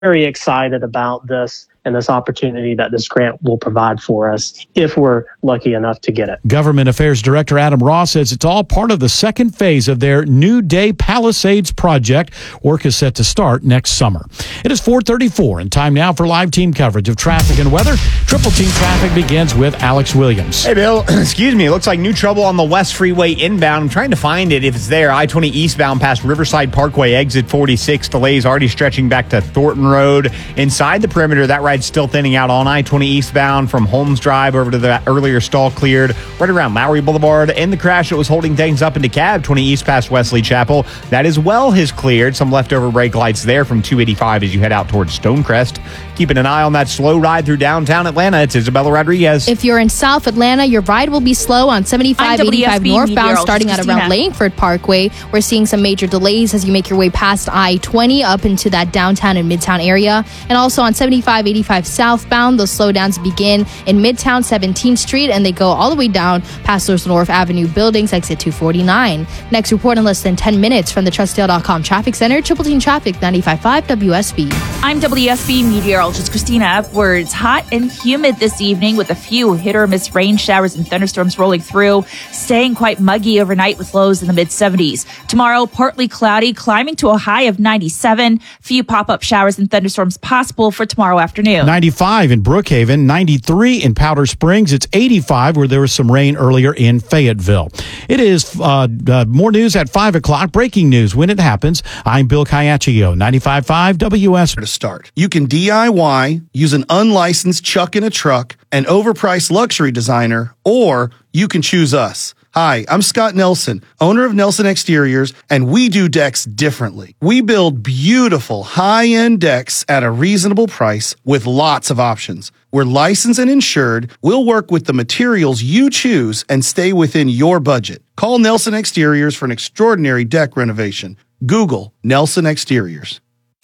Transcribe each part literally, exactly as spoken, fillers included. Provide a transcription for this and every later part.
very excited about this and this opportunity that this grant will provide for us if we're lucky enough to get it. Government Affairs Director Adam Ross says it's all part of the second phase of their New Day Palisades project. Work is set to start next summer. It is four thirty-four and time now for live team coverage of traffic and weather. Triple Team Traffic begins with Alex Williams. Hey, Bill. Excuse me. It looks like new trouble on the West Freeway inbound. I'm trying to find it if it's there. I twenty eastbound past Riverside Parkway, exit forty-six. Delays already stretching back to Thornton Road. Inside the perimeter, that ride's still thinning out on I twenty eastbound from Holmes Drive over to the earlier stall cleared right around Lowry Boulevard. And the crash that was holding things up into Cab twenty east past Wesley Chapel, that as well has cleared. Some leftover brake lights there from two eighty-five as you head out towards Stonecrest. Keeping an eye on that slow ride through downtown Atlanta. It's Isabella Rodriguez. If you're in South Atlanta, your ride will be slow on seventy-five eighty-five northbound starting at around Langford Parkway. We're seeing some major delays as you make your way past I twenty up into that downtown and midtown area. And also on seventy-five eighty-five southbound, those slowdowns begin in Midtown seventeenth Street and they go all the way down past those North Avenue buildings, exit two forty-nine. Next report in less than ten minutes from the Trustdale dot com Traffic Center. Triple Team Traffic, ninety-five point five W S B. I'm W S B meteorologist Christina Edwards. Hot and humid this evening with a few hit or miss rain showers and thunderstorms rolling through, staying quite muggy overnight with lows in the mid seventies. Tomorrow, partly cloudy, climbing to a high of ninety-seven. Few pop-up showers and thunderstorms possible for tomorrow afternoon. ninety-five in Brookhaven, ninety-three in Powder Springs. It's eighty-five where there was some rain earlier in Fayetteville. It is uh, uh, more news at five o'clock. Breaking news when it happens. I'm Bill Caiaccio, ninety-five point five W S B. To start, you can D I Y, use an unlicensed chuck in a truck, an overpriced luxury designer, or you can choose us. Hi, I'm Scott Nelson, owner of Nelson Exteriors, and we do decks differently. We build beautiful, high-end decks at a reasonable price with lots of options. We're licensed and insured. We'll work with the materials you choose and stay within your budget. Call Nelson Exteriors for an extraordinary deck renovation. Google Nelson Exteriors.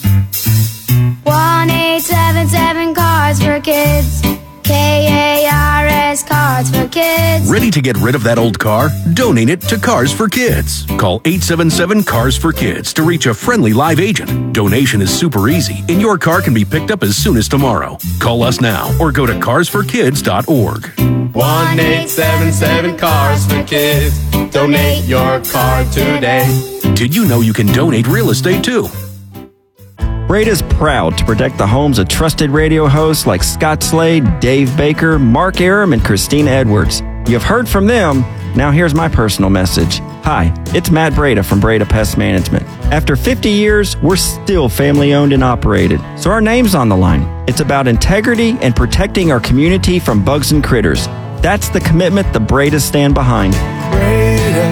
one eight seven seven Cars for Kids. K A R S Cars for Kids. Ready to get rid of that old car? Donate it to Cars for Kids. Call eight seven seven Cars for Kids to reach a friendly live agent. Donation is super easy, and your car can be picked up as soon as tomorrow. Call us now or go to cars for kids dot org. one eight seven seven Cars for Kids. Donate your car today. Did you know you can donate real estate too? Breda is proud to protect the homes of trusted radio hosts like Scott Slade, Dave Baker, Mark Aram, and Christina Edwards. You've heard from them. Now here's my personal message. Hi, it's Matt Breda from Breda Pest Management. After fifty years, we're still family owned and operated, so our name's on the line. It's about integrity and protecting our community from bugs and critters. That's the commitment the Bredas stand behind. Breda,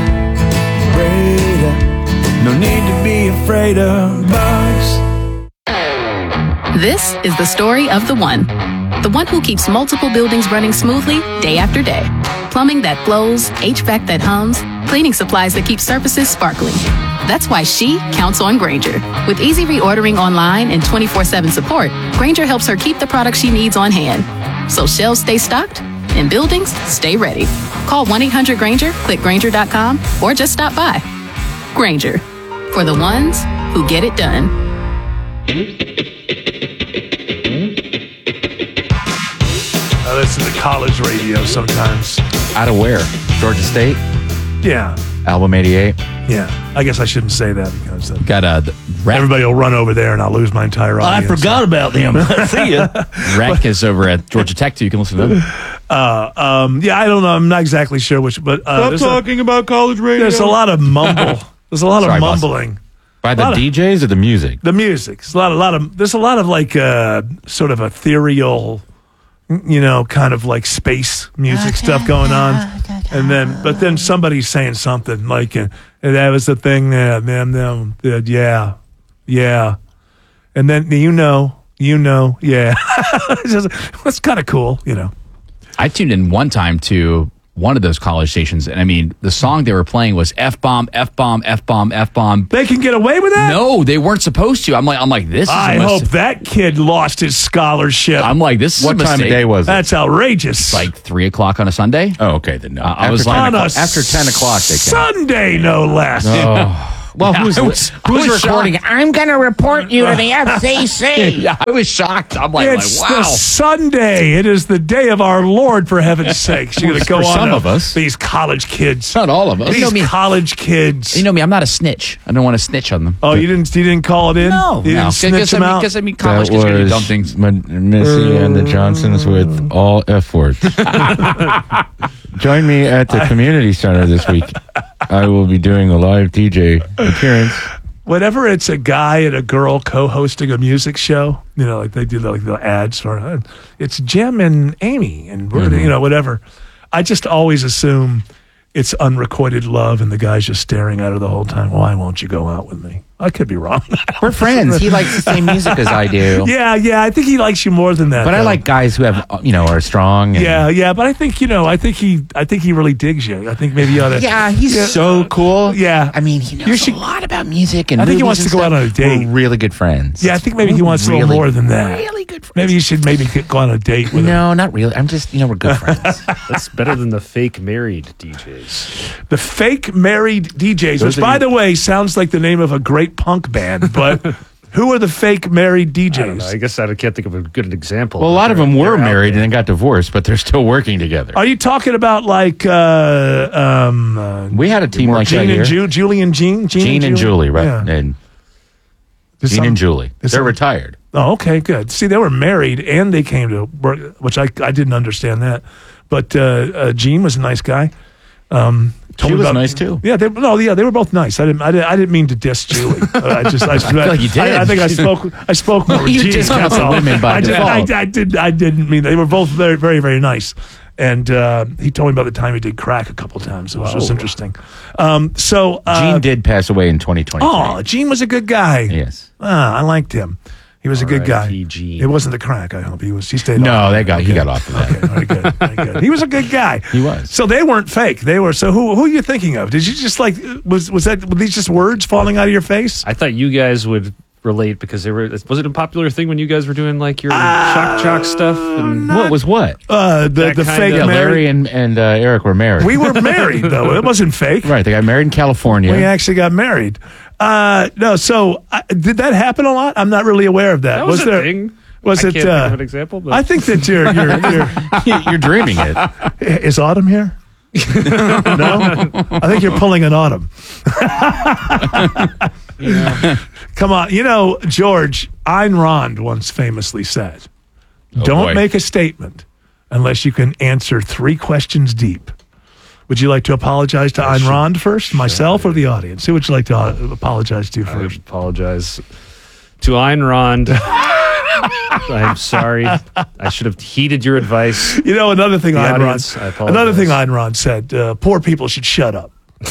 Breda, no need to be afraid of bugs. This is the story of the one. The one who keeps multiple buildings running smoothly day after day. Plumbing that flows, H V A C that hums, cleaning supplies that keep surfaces sparkling. That's why she counts on Grainger. With easy reordering online and twenty-four seven support, Grainger helps her keep the products she needs on hand. So shelves stay stocked and buildings stay ready. Call one eight hundred Grainger, click Grainger dot com, or just stop by. Grainger, for the ones who get it done. I listen to college radio sometimes. Out of where? Georgia State? Yeah. Album eighty-eight? Yeah. I guess I shouldn't say that because uh, got a rec- everybody will run over there and I'll lose my entire audience. I forgot about them. See ya. Rec is over at Georgia Tech too. You can listen to them. Uh, um, yeah, I don't know. I'm not exactly sure which, but uh, Stop talking a, about college radio. There's a lot of mumble. There's a lot Sorry, of mumbling. Boss. By the of, D Js or the music? The music. There's a lot, a lot of. There's a lot of like uh, sort of ethereal, you know, kind of like space music okay, stuff going on, okay, okay. and then but then somebody's saying something like, uh, "That was the thing, there, man, them, uh, yeah, yeah," and then you know, you know, yeah, it's, just, it's kind of cool, you know. I tuned in one time to one of those college stations, and I mean, the song they were playing was F-bomb, F-bomb, F-bomb, F-bomb. They can get away with that? No, they weren't supposed to. I'm like, I'm like, this is I hope that kid lost his scholarship. I'm like, this is what a time of day was it? That's outrageous. It's like three o'clock on a Sunday. Oh, okay, then no. Uh, I was like, after ten o'clock, they can. Sunday, no less. Oh. Well, Yeah, who's I was- I who's was recording? shocked. I'm going to report you to the F C C. Yeah, I was shocked. I'm like, It's like the wow. Sunday. It is the day of our Lord, for heaven's sakes. You're going to go For on some to of us. these college kids. Not all of us. These You know me. college kids. You know me. I'm not a snitch. I don't want to snitch on them. Oh, you didn't you didn't call it in? No, You no. didn't snitch Because I them mean, out? 'cause, I mean, college That kids gonna do was dumb things. M- Missy and the Johnsons with all F words. Join me at the community center this week. I will be doing a live D J appearance. Whenever it's a guy and a girl co-hosting a music show, you know, like they do like the ads for uh, it's Jim and Amy and we're gonna, you know, whatever. I just always assume it's unrequited love and the guy's just staring at her the whole time. Why won't you go out with me? I could be wrong. We're friends. He likes the same music as I do. Yeah, yeah. I think he likes you more than that. But I though. like guys who have, you know, are strong. And, Yeah, yeah. But I think you know. I think he. I think he really digs you. I think maybe you ought to. Yeah, he's so cool. Yeah. I mean, he knows You should- a lot about music and I think he movies wants to and go out stuff. on a date. We're really good friends. Yeah, I think maybe he wants a little Really, more than that. Really good friends. Maybe you should maybe get, go on a date with him. No, not really. I'm just, you know, we're good friends. That's better than the fake married D Js. The fake married D Js, Those which are by you- the way sounds like the name of a great punk band, but who are the fake married D Js? I don't know. I guess I can't think of a good example. Well, a lot of them were They're out married there. and then got divorced, but they're still working together. Are you talking about like uh, um, uh, We had a team like Gene that and here. Ju- Julie and Gene? Gene and Julie, right? Yeah. And There's Gene some- and Julie. there's They're some- retired. Oh, okay, good. See, they were married and they came to work, which I, I didn't understand that. But uh, uh, Gene was a nice guy. Um, told She me was about- nice, too. Yeah, they, no, yeah, they were both nice. I didn't, I didn't, I didn't mean to diss Julie. Uh, I just, I, just, feel like you did. I, I think I spoke, I spoke more with You Gene. diss on that's the all. women by I, did, I, default. I did, I didn't mean that. They were both very, very, very nice. And uh, he told me about the time he did crack a couple times. It was just interesting. Um, so uh, Gene did pass away in twenty twenty. Oh, Gene was a good guy. Yes. Ah, I liked him. He was a good guy. R I P Gene. It wasn't the crack. I hope he was. He stayed. No, off. that guy, he Okay. got off of that. Okay, very good, very good. He was a good guy. He was. So they weren't fake. They were. So who who are you thinking of? Did you just like was was that were these just words falling out of your face? I thought you guys would relate because they were. Was it a popular thing when you guys were doing like your shock jock stuff? And What was what? Uh, the That the kind fake of- Yeah, married. Larry and, and uh, Eric were married. We were married though. It wasn't fake. Right, they got married in California. We actually got married. Uh, no, so uh, did that happen a lot? I'm not really aware of that. that was, a there? thing. Was I it? can't uh, think of an example. But I think that you're you're, you're You're dreaming it. Is Autumn here? No? I think you're pulling an Autumn. Come on. You know, George, Ayn Rand once famously said, don't boy. make a statement unless you can answer three questions deep. Would you like to apologize to Ayn Rand first, myself, or the audience? Who would you like to uh, apologize to I first? apologize to Ayn Rand. I'm sorry. I should have heeded your advice. You know, another thing The Ayn audience, I Rand, apologize. another thing Ayn Rand said, uh, poor people should shut up.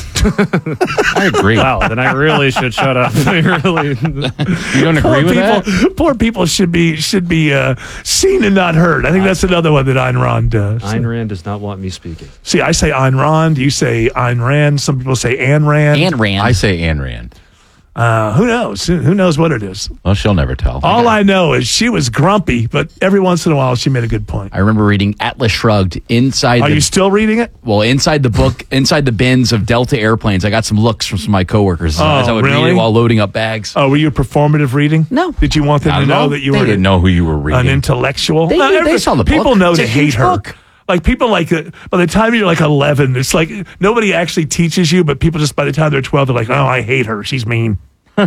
I agree. Wow, then I really should shut up. I really. You don't Poor agree with people, that? poor people should be should be uh, seen and not heard. I think that's another one that Ayn Rand does. Ayn Rand does not want me speaking. See, I say Ayn Rand. You say Ayn Rand. Some people say Anne Rand. And Rand. I say Anne Rand. Uh, who knows? Who who knows what it is? Well, she'll never tell. All I know is she was grumpy, but every once in a while she made a good point. I remember reading Atlas Shrugged inside. Are the, you still reading it? Well, inside the book, inside the bins of Delta airplanes, I got some looks from some of my coworkers Oh, as I would really? read it while loading up bags. Oh, were you performative reading? No. Did you want them Not to at know all. that you They were didn't know who you were reading. an intellectual? They No, knew- they every- saw the book. People know It's to a hate huge her. book. Like people like uh, by the time you're like eleven, it's like nobody actually teaches you, but people just by the time they're twelve, they're like, oh, I hate her. She's mean.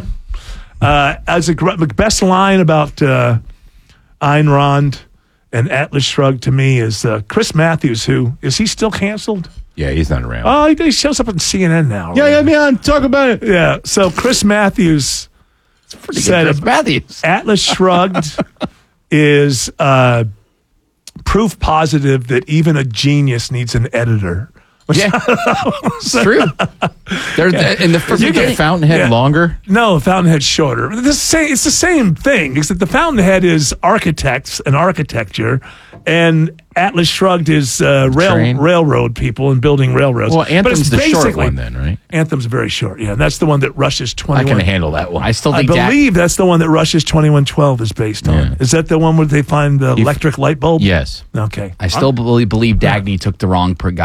uh, as a gr- the best line about uh, Ayn Rand and Atlas Shrugged to me is uh, Chris Matthews. Who is he still canceled? Yeah, he's not around. Oh, he, he shows up on C N N now. yeah, yeah, man. Talk about it. Yeah. So Chris Matthews said Chris Matthews. Atlas Shrugged is uh, proof positive that even a genius needs an editor. Yeah, it's true. There's in the first You get Fountainhead Yeah. longer? No, Fountainhead's shorter. The same, it's the same thing, except the Fountainhead is architects and architecture, and Atlas Shrugged is uh, rail, Train. railroad people and building railroads. Well, But Anthem's it's the short basically- one then, right? Anthem's very short, yeah. And that's the one that Rush's I twenty-one. can handle that one. I still I think Dag- believe that's the one that Rush's twenty-one twelve is based on. Yeah. Is that the one where they find the electric light bulb? Yes. Okay. I still believe, believe Dagny took the wrong per guy.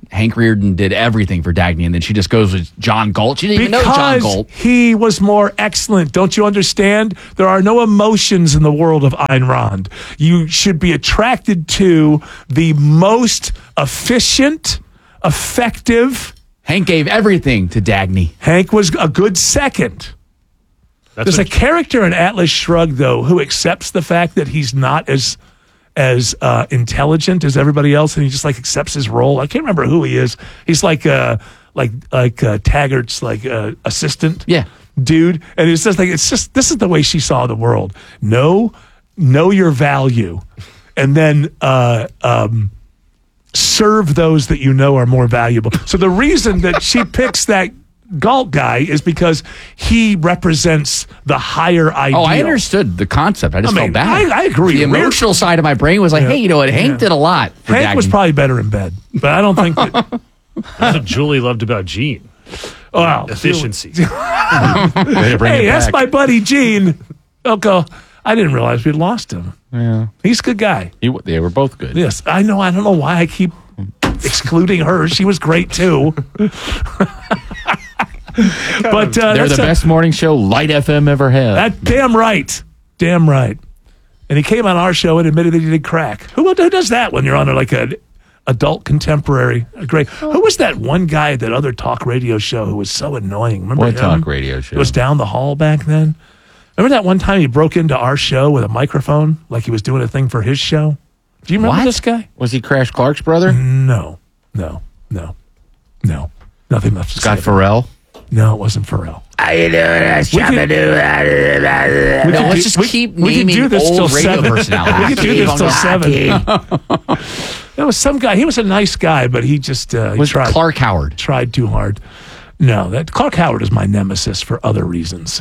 Hank Reardon did everything for Dagny, and then she just goes with John Galt. She didn't because even know John Galt. He was more excellent. Don't you understand? There are no emotions in the world of Ayn Rand. You should be attracted to the most efficient, effective. Hank gave everything to Dagny. Hank was a good second. That's There's a character in Atlas Shrugged, though, who accepts the fact that he's not as as uh, intelligent as everybody else, and he just like accepts his role. I can't remember who he is. He's like uh, like like uh, Taggart's like uh, assistant, yeah, dude. And it's just like it's just this is the way she saw the world. Know know your value, and then uh, um, serve those that you know are more valuable. So the reason that she picks that Galt guy is because he represents the higher ideal. Oh, I understood the concept. I just I mean, felt bad. I, I agree. The emotional side of my brain was like, Yeah. hey, you know what? Hank Yeah. did a lot for Hank Dagny. was probably better in bed, but I don't think that. That's what Julie loved about Gene. Wow. Efficiency. Hey, that's my buddy Gene. Okay. I didn't realize we'd lost him. Yeah. He's a good guy. He, they were both good. Yes, I know. I don't know why I keep excluding her. She was great too. But uh, They're the that's a- best morning show Light F M ever had. That damn right, damn right. And he came on our show and admitted that he did crack. Who, who does that when you're on a, like an adult contemporary? A great. Who was that one guy at that other talk radio show who was so annoying? Remember What him? talk radio show? It was down the hall back then. Remember that one time he broke into our show with a microphone, like he was doing a thing for his show? Do you remember What? this guy? Was he Crash Clark's brother? No, no, no, no. Nothing left to Scott say. Farrell? No, it wasn't Pharrell. How you doing? We could- No, could let's do- just we- keep we could naming do this till old radio seven. personalities. We could do this till seven. That was some guy. He was a nice guy, but he just uh, he Was tried, Clark Howard. tried too hard. No, that Clark Howard is my nemesis for other reasons.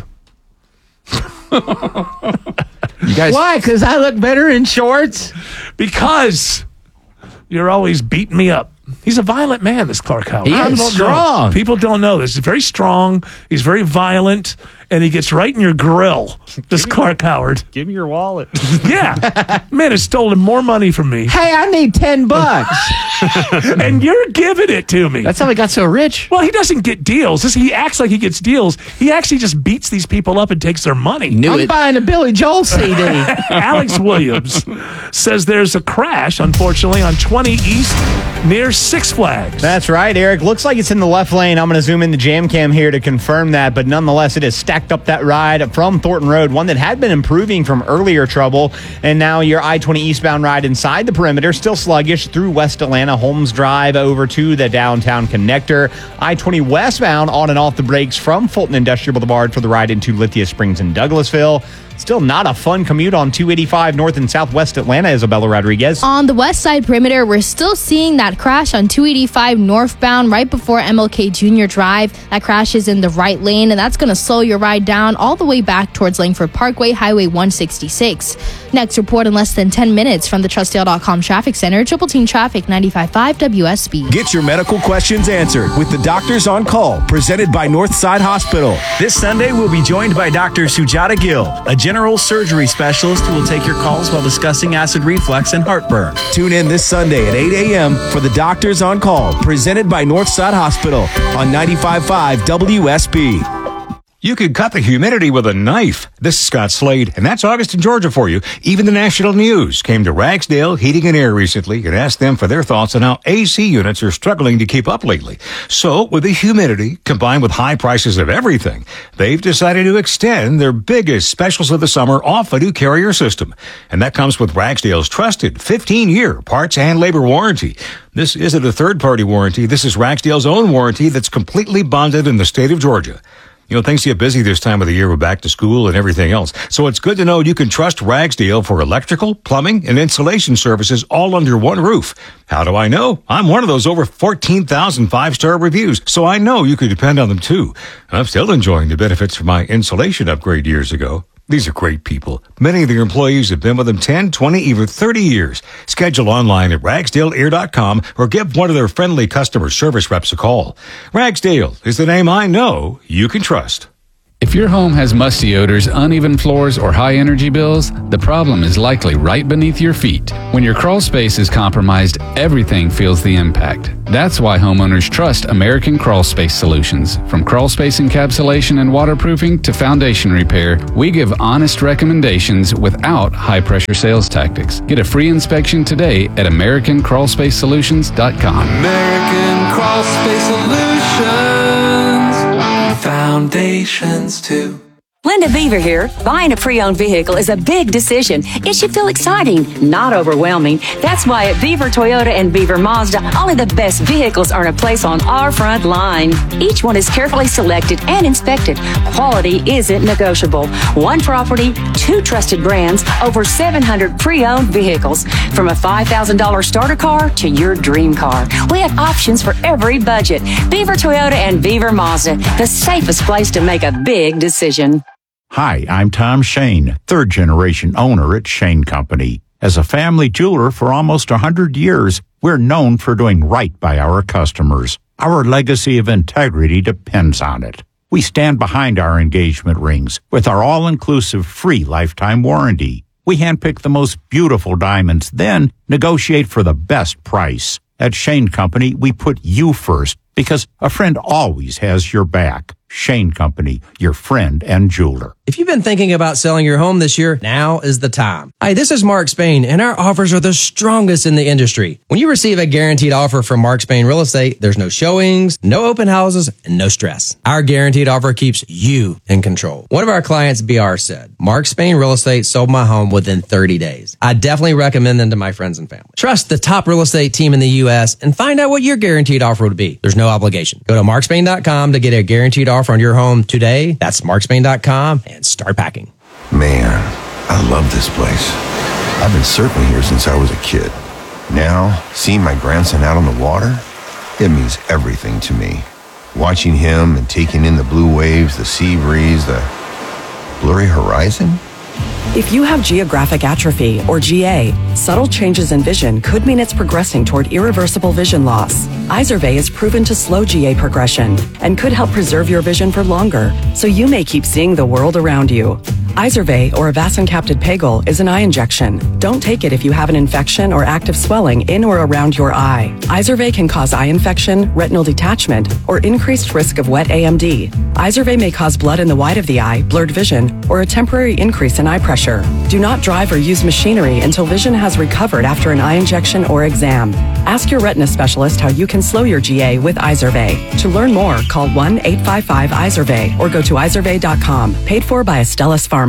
You guys, Why? Because I look better in shorts? Because you're always beating me up. He's a violent man, this Clark Howard. He is People don't know. strong. People don't know this. He's very strong. He's very violent, and he gets right in your grill. This Clark Howard. Give me your wallet. Yeah. Man has stolen more money from me. Hey, I need ten bucks. And you're giving it to me. that's how he got so rich. Well, he doesn't get deals. This, he acts like he gets deals. He actually just beats these people up and takes their money. Knew I'm it. buying a Billy Joel C D. Alex Williams says there's a crash, unfortunately, on twenty East near Six Flags. That's right, Eric. Looks like it's in the left lane. I'm going to zoom in the jam cam here to confirm that, but nonetheless, it has stacked up that ride from Thornton Road, one that had been improving from earlier trouble, and now your I twenty eastbound ride inside the perimeter, still sluggish through West Atlanta, Holmes Drive over to the downtown connector. I twenty westbound on and off the brakes from Fulton Industrial Boulevard for the ride into Lithia Springs and Douglasville. Still not a fun commute on two eighty-five north and southwest Atlanta, Isabella Rodriguez. On the west side perimeter, we're still seeing that crash on two eighty-five northbound right before M L K Junior Drive. That crash is in the right lane, and that's going to slow your ride down all the way back towards Langford Parkway, Highway one sixty-six. Next report in less than ten minutes from the Trustdale dot com Traffic Center, Triple Team Traffic ninety-five point five W S B. Get your medical questions answered with the Doctors on Call, presented by Northside Hospital. This Sunday, we'll be joined by Doctor Sujata Gill, a general surgery specialist who will take your calls while discussing acid reflux and heartburn. Tune in this Sunday at eight a.m. for the Doctors on Call, presented by Northside Hospital on ninety-five point five W S B. You could cut the humidity with a knife. This is Scott Slade, and that's August in Georgia for you. Even the national news came to Ragsdale Heating and Air recently and asked them for their thoughts on how A C units are struggling to keep up lately. So, with the humidity combined with high prices of everything, they've decided to extend their biggest specials of the summer off a new Carrier system. And that comes with Ragsdale's trusted fifteen-year parts and labor warranty. This isn't a third-party warranty. This is Ragsdale's own warranty that's completely bonded in the state of Georgia. You know, things get busy this time of the year with back to school and everything else. So it's good to know you can trust Ragsdale for electrical, plumbing, and insulation services all under one roof. How do I know? I'm one of those over fourteen thousand five-star reviews, so I know you can depend on them too. I'm still enjoying the benefits from my insulation upgrade years ago. These are great people. Many of their employees have been with them ten, twenty, even thirty years. Schedule online at ragsdale air dot com or give one of their friendly customer service reps a call. Ragsdale is the name I know you can trust. If your home has musty odors, uneven floors, or high energy bills, the problem is likely right beneath your feet. When your crawl space is compromised, everything feels the impact. That's why homeowners trust American Crawl Space Solutions. From crawl space encapsulation and waterproofing to foundation repair, we give honest recommendations without high-pressure sales tactics. Get a free inspection today at American Crawl Space Solutions dot com. American Crawl Space Solutions. Foundations too. Linda Beaver here. Buying a pre-owned vehicle is a big decision. It should feel exciting, not overwhelming. That's why at Beaver Toyota and Beaver Mazda, only the best vehicles earn a place on our front line. Each one is carefully selected and inspected. Quality isn't negotiable. One property, two trusted brands, over seven hundred pre-owned vehicles. From a five thousand dollars starter car to your dream car. We have options for every budget. Beaver Toyota and Beaver Mazda, the safest place to make a big decision. Hi, I'm Tom Shane, third generation owner at Shane Company. As a family jeweler for almost one hundred years, we're known for doing right by our customers. Our legacy of integrity depends on it. We stand behind our engagement rings with our all-inclusive free lifetime warranty. We handpick the most beautiful diamonds, then negotiate for the best price. At Shane Company, we put you first because a friend always has your back. Shane Company, your friend and jeweler. If you've been thinking about selling your home this year, now is the time. Hi, this is Mark Spain, and our offers are the strongest in the industry. When you receive a guaranteed offer from Mark Spain Real Estate, there's no showings, no open houses, and no stress. Our guaranteed offer keeps you in control. One of our clients, B R, said, Mark Spain Real Estate sold my home within thirty days. I definitely recommend them to my friends and family. Trust the top real estate team in the U S and find out what your guaranteed offer would be. There's no obligation. Go to mark spain dot com to get a guaranteed offer on your home today. That's mark spain dot com and start packing. Man, I love this place. I've been surfing here since I was a kid. Now, seeing my grandson out on the water, it means everything to me. Watching him and taking in the blue waves, the sea breeze, the blurry horizon. If you have geographic atrophy, or G A, subtle changes in vision could mean it's progressing toward irreversible vision loss. Izervay is proven to slow G A progression and could help preserve your vision for longer, so you may keep seeing the world around you. Izervay, or avacincaptad pegol, is an eye injection. Don't take it if you have an infection or active swelling in or around your eye. Izervay can cause eye infection, retinal detachment, or increased risk of wet A M D. Izervay may cause blood in the white of the eye, blurred vision, or a temporary increase in eye pressure. Do not drive or use machinery until vision has recovered after an eye injection or exam. Ask your retina specialist how you can slow your G A with Izervay. To learn more, call one eight five five Izervay or go to izervay dot com. Paid for by Astellas Pharma.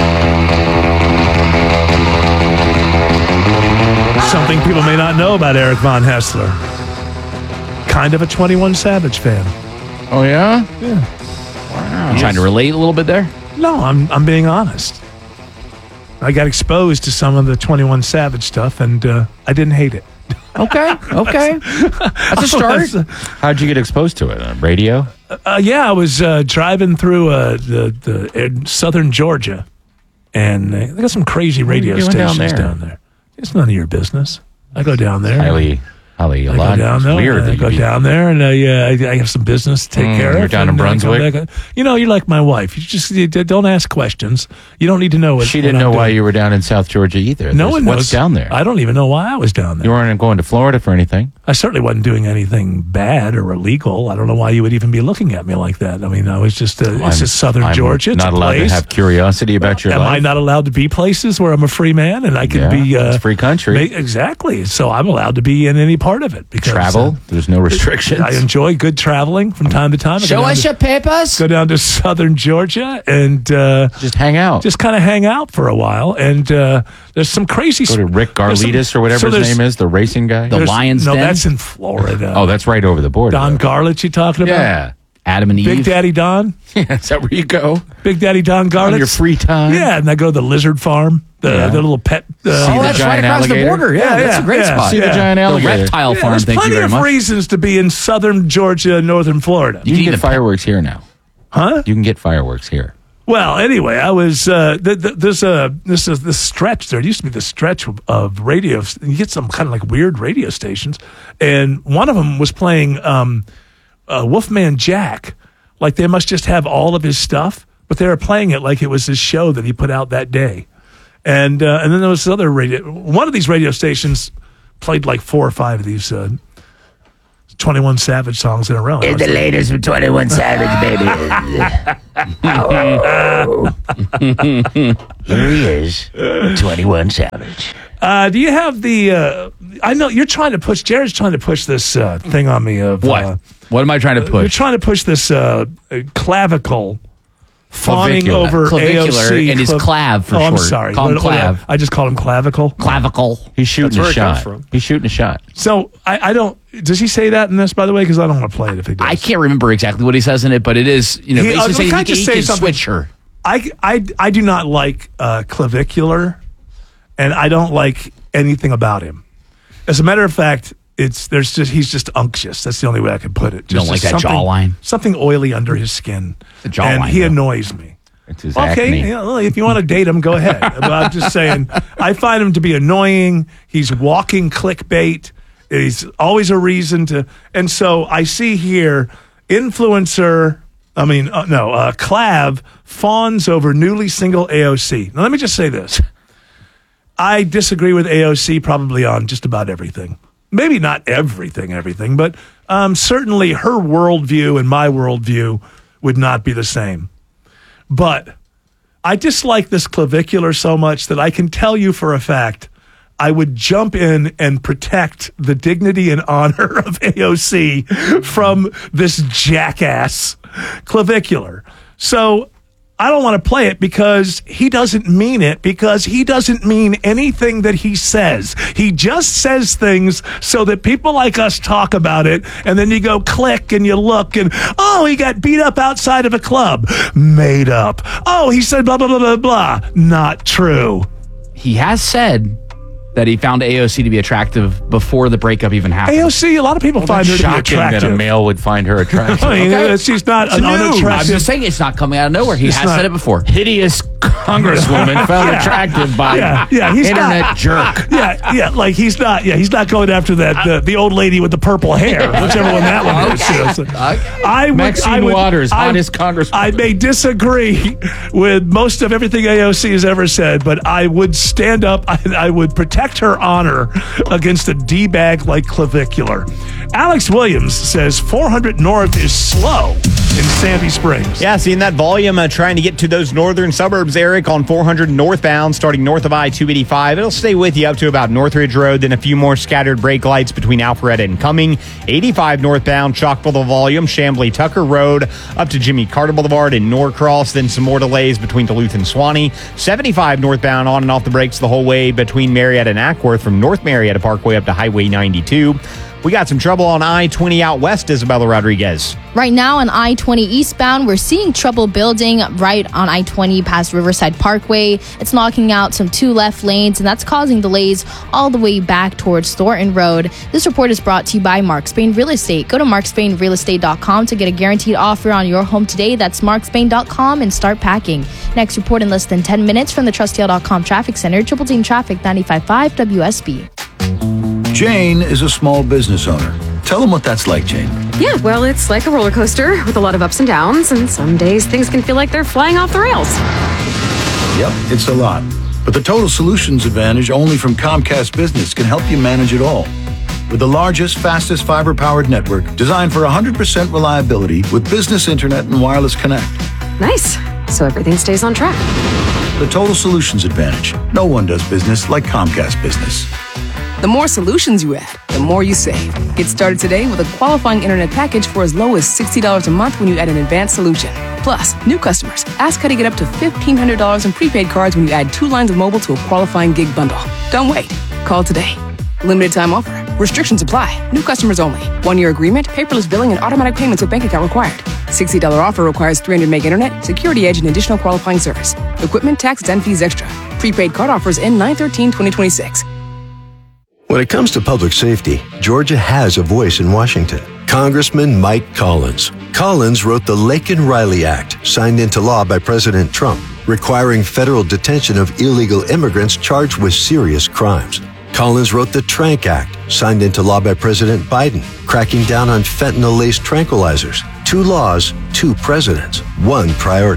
Something people may not know about Eric Von Hessler. Kind of a twenty-one Savage fan. Oh, yeah? Yeah. Wow. You trying to relate a little bit there? No, I'm I'm being honest. I got exposed to some of the twenty-one Savage stuff, and uh, I didn't hate it. Okay, okay. That's a start. How'd you get exposed to it? Uh, radio? Uh, yeah, I was uh, driving through uh, the, the uh, southern Georgia, and uh, they got some crazy radio doing down stations there? down there. It's none of your business. I go down there. Highly, highly I go illogical. down It's there. weird I that go you be- down there, and uh, yeah, I, I have some business to take Mm, care of. you're down in and, uh, come Brunswick? back. You know, you're like my wife. You just you d- don't ask questions. You don't need to know what. She didn't what know I'm why doing. you were down in South Georgia either. No There's- one knows. What's down there? I don't even know why I was down there. You weren't going to Florida for anything. I certainly wasn't doing anything bad or illegal. I don't know why you would even be looking at me like that. I mean, I was just, uh, I'm- it's just southern I'm Georgia. It's not a allowed place. to have curiosity about your Am life. I not allowed to be places where I'm a free man and I can Yeah, be? Uh, it's free country. ma- exactly. So I'm allowed to be in any part of it because Travel? uh, There's no restrictions. I enjoy good traveling from time to time. I go Show down us to- your papers. Go down to southern Georgia and uh, just hang out. Just kind of hang out for a while. And uh, there's some crazy. Go to Rick there's some- Garlitis or whatever so his there's- name is, the racing guy. The there's- Lions No, Den? that's in Florida. Oh, that's right over the border. Don Garlitz, you talking about? Yeah. Adam and Eve. Big Daddy Don? Yeah, is that where you go? Big Daddy Don Garlitz? On your free time? Yeah, and I go to the lizard farm, the, Yeah. the little pet. Uh, See the giant alligator? yeah, See the yeah. giant alligator. The reptile Yeah, farm, there's thank you plenty very of much. reasons to be in southern Georgia, northern Florida. You can get fireworks here now. Huh? You can get fireworks here. Well, anyway, I was uh, th- th- there's a this is this stretch. There used to be this stretch of, of radio. You get some kind of like weird radio stations, and one of them was playing um, uh, Wolfman Jack. Like they must just have all of his stuff. but they were playing it like it was his show that he put out that day. And uh, and then there was this other radio. One of these radio stations played like four or five of these uh, twenty-one Savage songs in a row. It's the like, latest from twenty-one Savage, baby. Oh. Here he is, twenty-one Savage. Uh, do you have the? Uh, I know you're trying to push. Jared's trying to push this uh, thing on me. Of what? Uh, what am I trying to push? You're trying to push this uh, clavicle. Fawning Clavicular. over Clavicular A O C. and his clav for oh, I'm short. sorry. Call him What- what- clav. I just called him clavicle. Clavicle. He's shooting That's a where it comes shot. from. He's shooting a shot. So I, I don't. Does he say that in this, by the way? Because I don't want to play it if he does. I can't remember exactly what he says in it, but it is, you know, He- uh, basically saying can I he, can- just he say can something? switch her. I, I, I do not like uh, clavicular, and I don't like anything about him. As a matter of fact, it's there's just he's just unctuous. That's the only way I can put it. You don't Just like that something- jawline? Something oily under his skin. The jawline, and he though. annoys me. It's his Okay, acne. you know, if you want to date him, go ahead. But I'm just saying, I find him to be annoying. He's walking clickbait. He's always a reason to. And so I see here, influencer, I mean, uh, no, uh, Clav fawns over newly single A O C. Now, let me just say this. I disagree with A O C probably on just about everything. Maybe not everything, everything, but um, certainly her worldview and my worldview would not be the same. But I dislike this clavicular so much that I can tell you for a fact I would jump in and protect the dignity and honor of A O C from this jackass clavicular. So I don't want to play it because he doesn't mean it, because he doesn't mean anything that he says. He just says things so that people like us talk about it, and then you go click and you look and, oh, he got beat up outside of a club. Made up. Oh, he said blah, blah, blah, blah, blah. Not true. He has said that he found A O C to be attractive before the breakup even happened. A O C, a lot of people find her to be Shocking attractive. that a male would find her attractive. I mean, Okay. she's not It's an new. unattractive. I'm just saying it's not coming out of nowhere. He It's has not- said it before. Hideous congresswoman found Yeah. attractive by yeah, yeah, he's internet not, jerk. Yeah, yeah, like he's not. Yeah, he's not going after that the, the old lady with the purple hair, whichever one that one is. Okay. So, Okay. I would, Maxine I would, Waters, I, hottest congresswoman. I may disagree with most of everything A O C has ever said, but I would stand up. I, I would protect her honor against a D-bag like clavicular. Alex Williams says four hundred North is slow in Sandy Springs. Yeah, seeing that volume uh, trying to get to those northern suburbs, Eric, on four hundred northbound, starting north of I two eighty-five. It'll stay with you up to about Northridge Road, then a few more scattered brake lights between Alpharetta and Cumming. eighty-five northbound, chock full of volume, Chamblee Tucker Road up to Jimmy Carter Boulevard in Norcross, then some more delays between Duluth and Swanee. seventy-five northbound on and off the brakes the whole way between Marietta and Ackworth, from North Marietta Parkway up to Highway ninety-two. We got some trouble on I twenty out west, Isabella Rodriguez. Right now on I twenty eastbound, we're seeing trouble building right on I twenty past Riverside Parkway. It's knocking out some two left lanes, and that's causing delays all the way back towards Thornton Road. This report is brought to you by Mark Spain Real Estate. Go to mark spain real estate dot com to get a guaranteed offer on your home today. That's mark spain dot com and start packing. Next report in less than ten minutes from the trust tail dot com traffic center. Triple Team Traffic ninety-five point five W S B. Jane is a small business owner. Tell them what that's like, Jane. Yeah, well, it's like a roller coaster with a lot of ups and downs, and some days things can feel like they're flying off the rails. Yep, it's a lot. But the Total Solutions Advantage only from Comcast Business can help you manage it all. With the largest, fastest fiber-powered network designed for one hundred percent reliability with business internet and wireless connect. Nice. So everything stays on track. The Total Solutions Advantage. No one does business like Comcast Business. The more solutions you add, the more you save. Get started today with a qualifying internet package for as low as sixty dollars a month when you add an advanced solution. Plus, new customers, ask how to get up to fifteen hundred dollars in prepaid cards when you add two lines of mobile to a qualifying gig bundle. Don't wait. Call today. Limited time offer. Restrictions apply. New customers only. One-year agreement, paperless billing, and automatic payments with bank account required. sixty dollars offer requires three hundred meg internet, security edge, and additional qualifying service. Equipment, taxes, and fees extra. Prepaid card offers end nine thirteen twenty twenty-six. When it comes to public safety, Georgia has a voice in Washington. Congressman Mike Collins. Collins wrote the Laken-Riley Act, signed into law by President Trump, requiring federal detention of illegal immigrants charged with serious crimes. Collins wrote the Trank Act, signed into law by President Biden, cracking down on fentanyl-laced tranquilizers. Two laws, two presidents, one priority.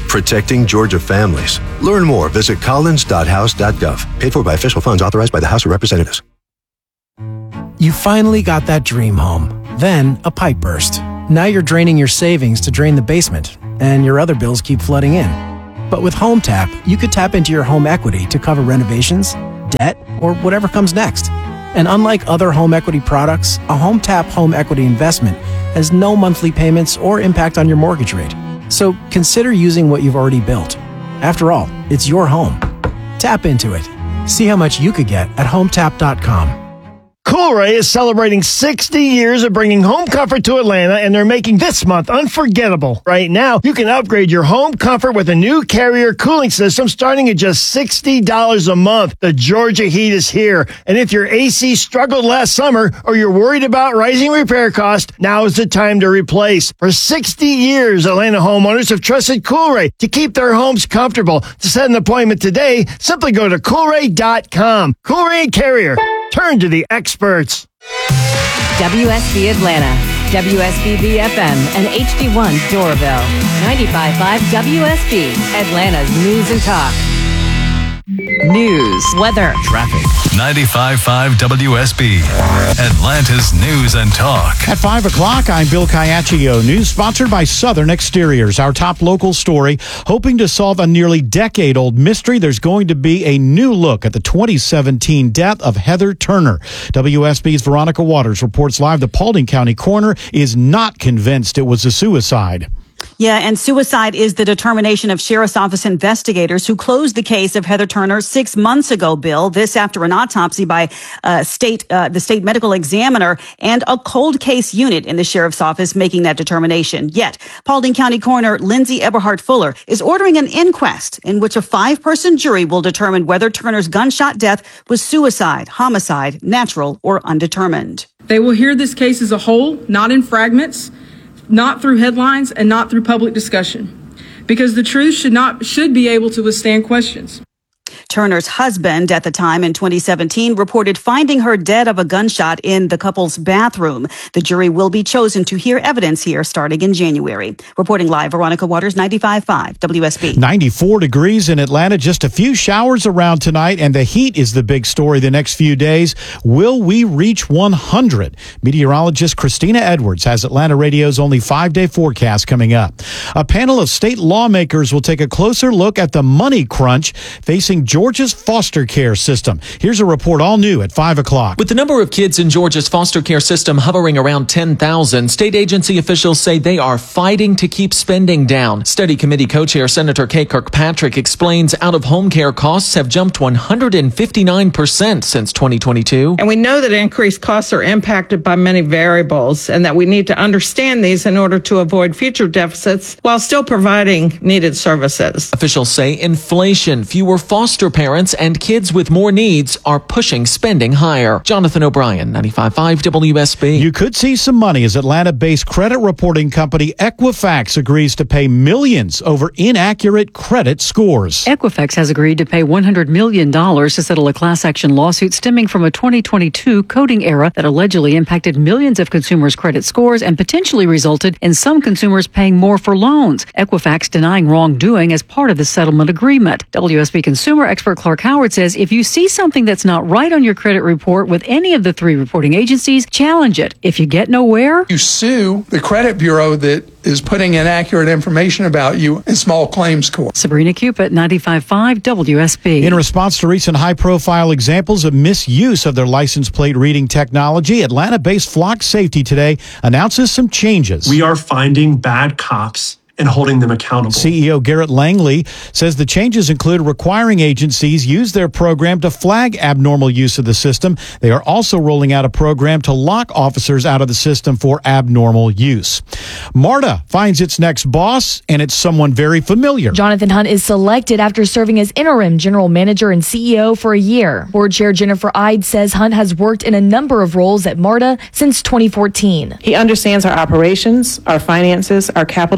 protecting Georgia families. Learn more. Visit collins dot house dot gov. Paid for by official funds authorized by the House of Representatives. You finally got that dream home. Then a pipe burst. Now you're draining your savings to drain the basement, and your other bills keep flooding in. But with Home Tap, you could tap into your home equity to cover renovations, debt, or whatever comes next. And unlike other home equity products, a Home Tap home equity investment has no monthly payments or impact on your mortgage rate. So consider using what you've already built. After all, it's your home. Tap into it. See how much you could get at home tap dot com. Coolray is celebrating sixty years of bringing home comfort to Atlanta, and they're making this month unforgettable. Right now, you can upgrade your home comfort with a new Carrier cooling system starting at just sixty dollars a month. The Georgia heat is here, and if your A C struggled last summer or you're worried about rising repair costs, now is the time to replace. For sixty years, Atlanta homeowners have trusted Coolray to keep their homes comfortable. To set an appointment today, simply go to coolray dot com. Coolray and Carrier. Turn to the experts. W S B Atlanta, W S B B F M, and H D one Doraville. ninety-five point five W S B, Atlanta's news and talk. News, weather, traffic. ninety-five point five W S B, Atlanta's news and talk. At five o'clock, I'm Bill Caiaccio. News sponsored by Southern Exteriors, our top local story. Hoping to solve a nearly decade-old mystery, there's going to be a new look at the twenty seventeen death of Heather Turner. W S B's Veronica Waters reports live the Paulding County coroner is not convinced it was a suicide. Yeah, and suicide is the determination of Sheriff's Office investigators who closed the case of Heather Turner six months ago, Bill. This after an autopsy by uh, state uh, the state medical examiner and a cold case unit in the Sheriff's Office making that determination. Yet, Paulding County Coroner Lindsay Eberhardt Fuller is ordering an inquest in which a five-person jury will determine whether Turner's gunshot death was suicide, homicide, natural, or undetermined. They will hear this case as a whole, not in fragments, not through headlines, and not through public discussion, because the truth should not should be able to withstand questions. Turner's husband at the time in twenty seventeen reported finding her dead of a gunshot in the couple's bathroom. The jury will be chosen to hear evidence here starting in January. Reporting live, Veronica Waters, ninety-five point five W S B. ninety-four degrees in Atlanta, just a few showers around tonight, and the heat is the big story the next few days. Will we reach one hundred? Meteorologist Christina Edwards has Atlanta Radio's only five-day forecast coming up. A panel of state lawmakers will take a closer look at the money crunch facing Georgia's foster care system. Here's a report all new at five o'clock. With the number of kids in Georgia's foster care system hovering around ten thousand, state agency officials say they are fighting to keep spending down. Study committee co-chair Senator Kay Kirkpatrick explains out-of-home care costs have jumped one hundred fifty-nine percent since twenty twenty-two. And we know that increased costs are impacted by many variables and that we need to understand these in order to avoid future deficits while still providing needed services. Officials say inflation, fewer foster parents, and kids with more needs are pushing spending higher. Jonathan O'Brien, ninety-five point five W S B. You could see some money as Atlanta-based credit reporting company Equifax agrees to pay millions over inaccurate credit scores. Equifax has agreed to pay one hundred million dollars to settle a class action lawsuit stemming from a twenty twenty-two coding error that allegedly impacted millions of consumers' credit scores and potentially resulted in some consumers paying more for loans. Equifax denying wrongdoing as part of the settlement agreement. W S B consumer expert Clark Howard says if you see something that's not right on your credit report with any of the three reporting agencies, challenge it. If you get nowhere, you sue the credit bureau that is putting inaccurate information about you in small claims court. Sabrina Cupid, ninety-five point five W S B. In response to recent high-profile examples of misuse of their license plate reading technology, Atlanta-based Flock Safety today announces some changes. We are finding bad cops and holding them accountable. C E O Garrett Langley says the changes include requiring agencies use their program to flag abnormal use of the system. They are also rolling out a program to lock officers out of the system for abnormal use. MARTA finds its next boss, and it's someone very familiar. Jonathan Hunt is selected after serving as interim general manager and C E O for a year. Board Chair Jennifer Ide says Hunt has worked in a number of roles at MARTA since twenty fourteen. He understands our operations, our finances, our capital program,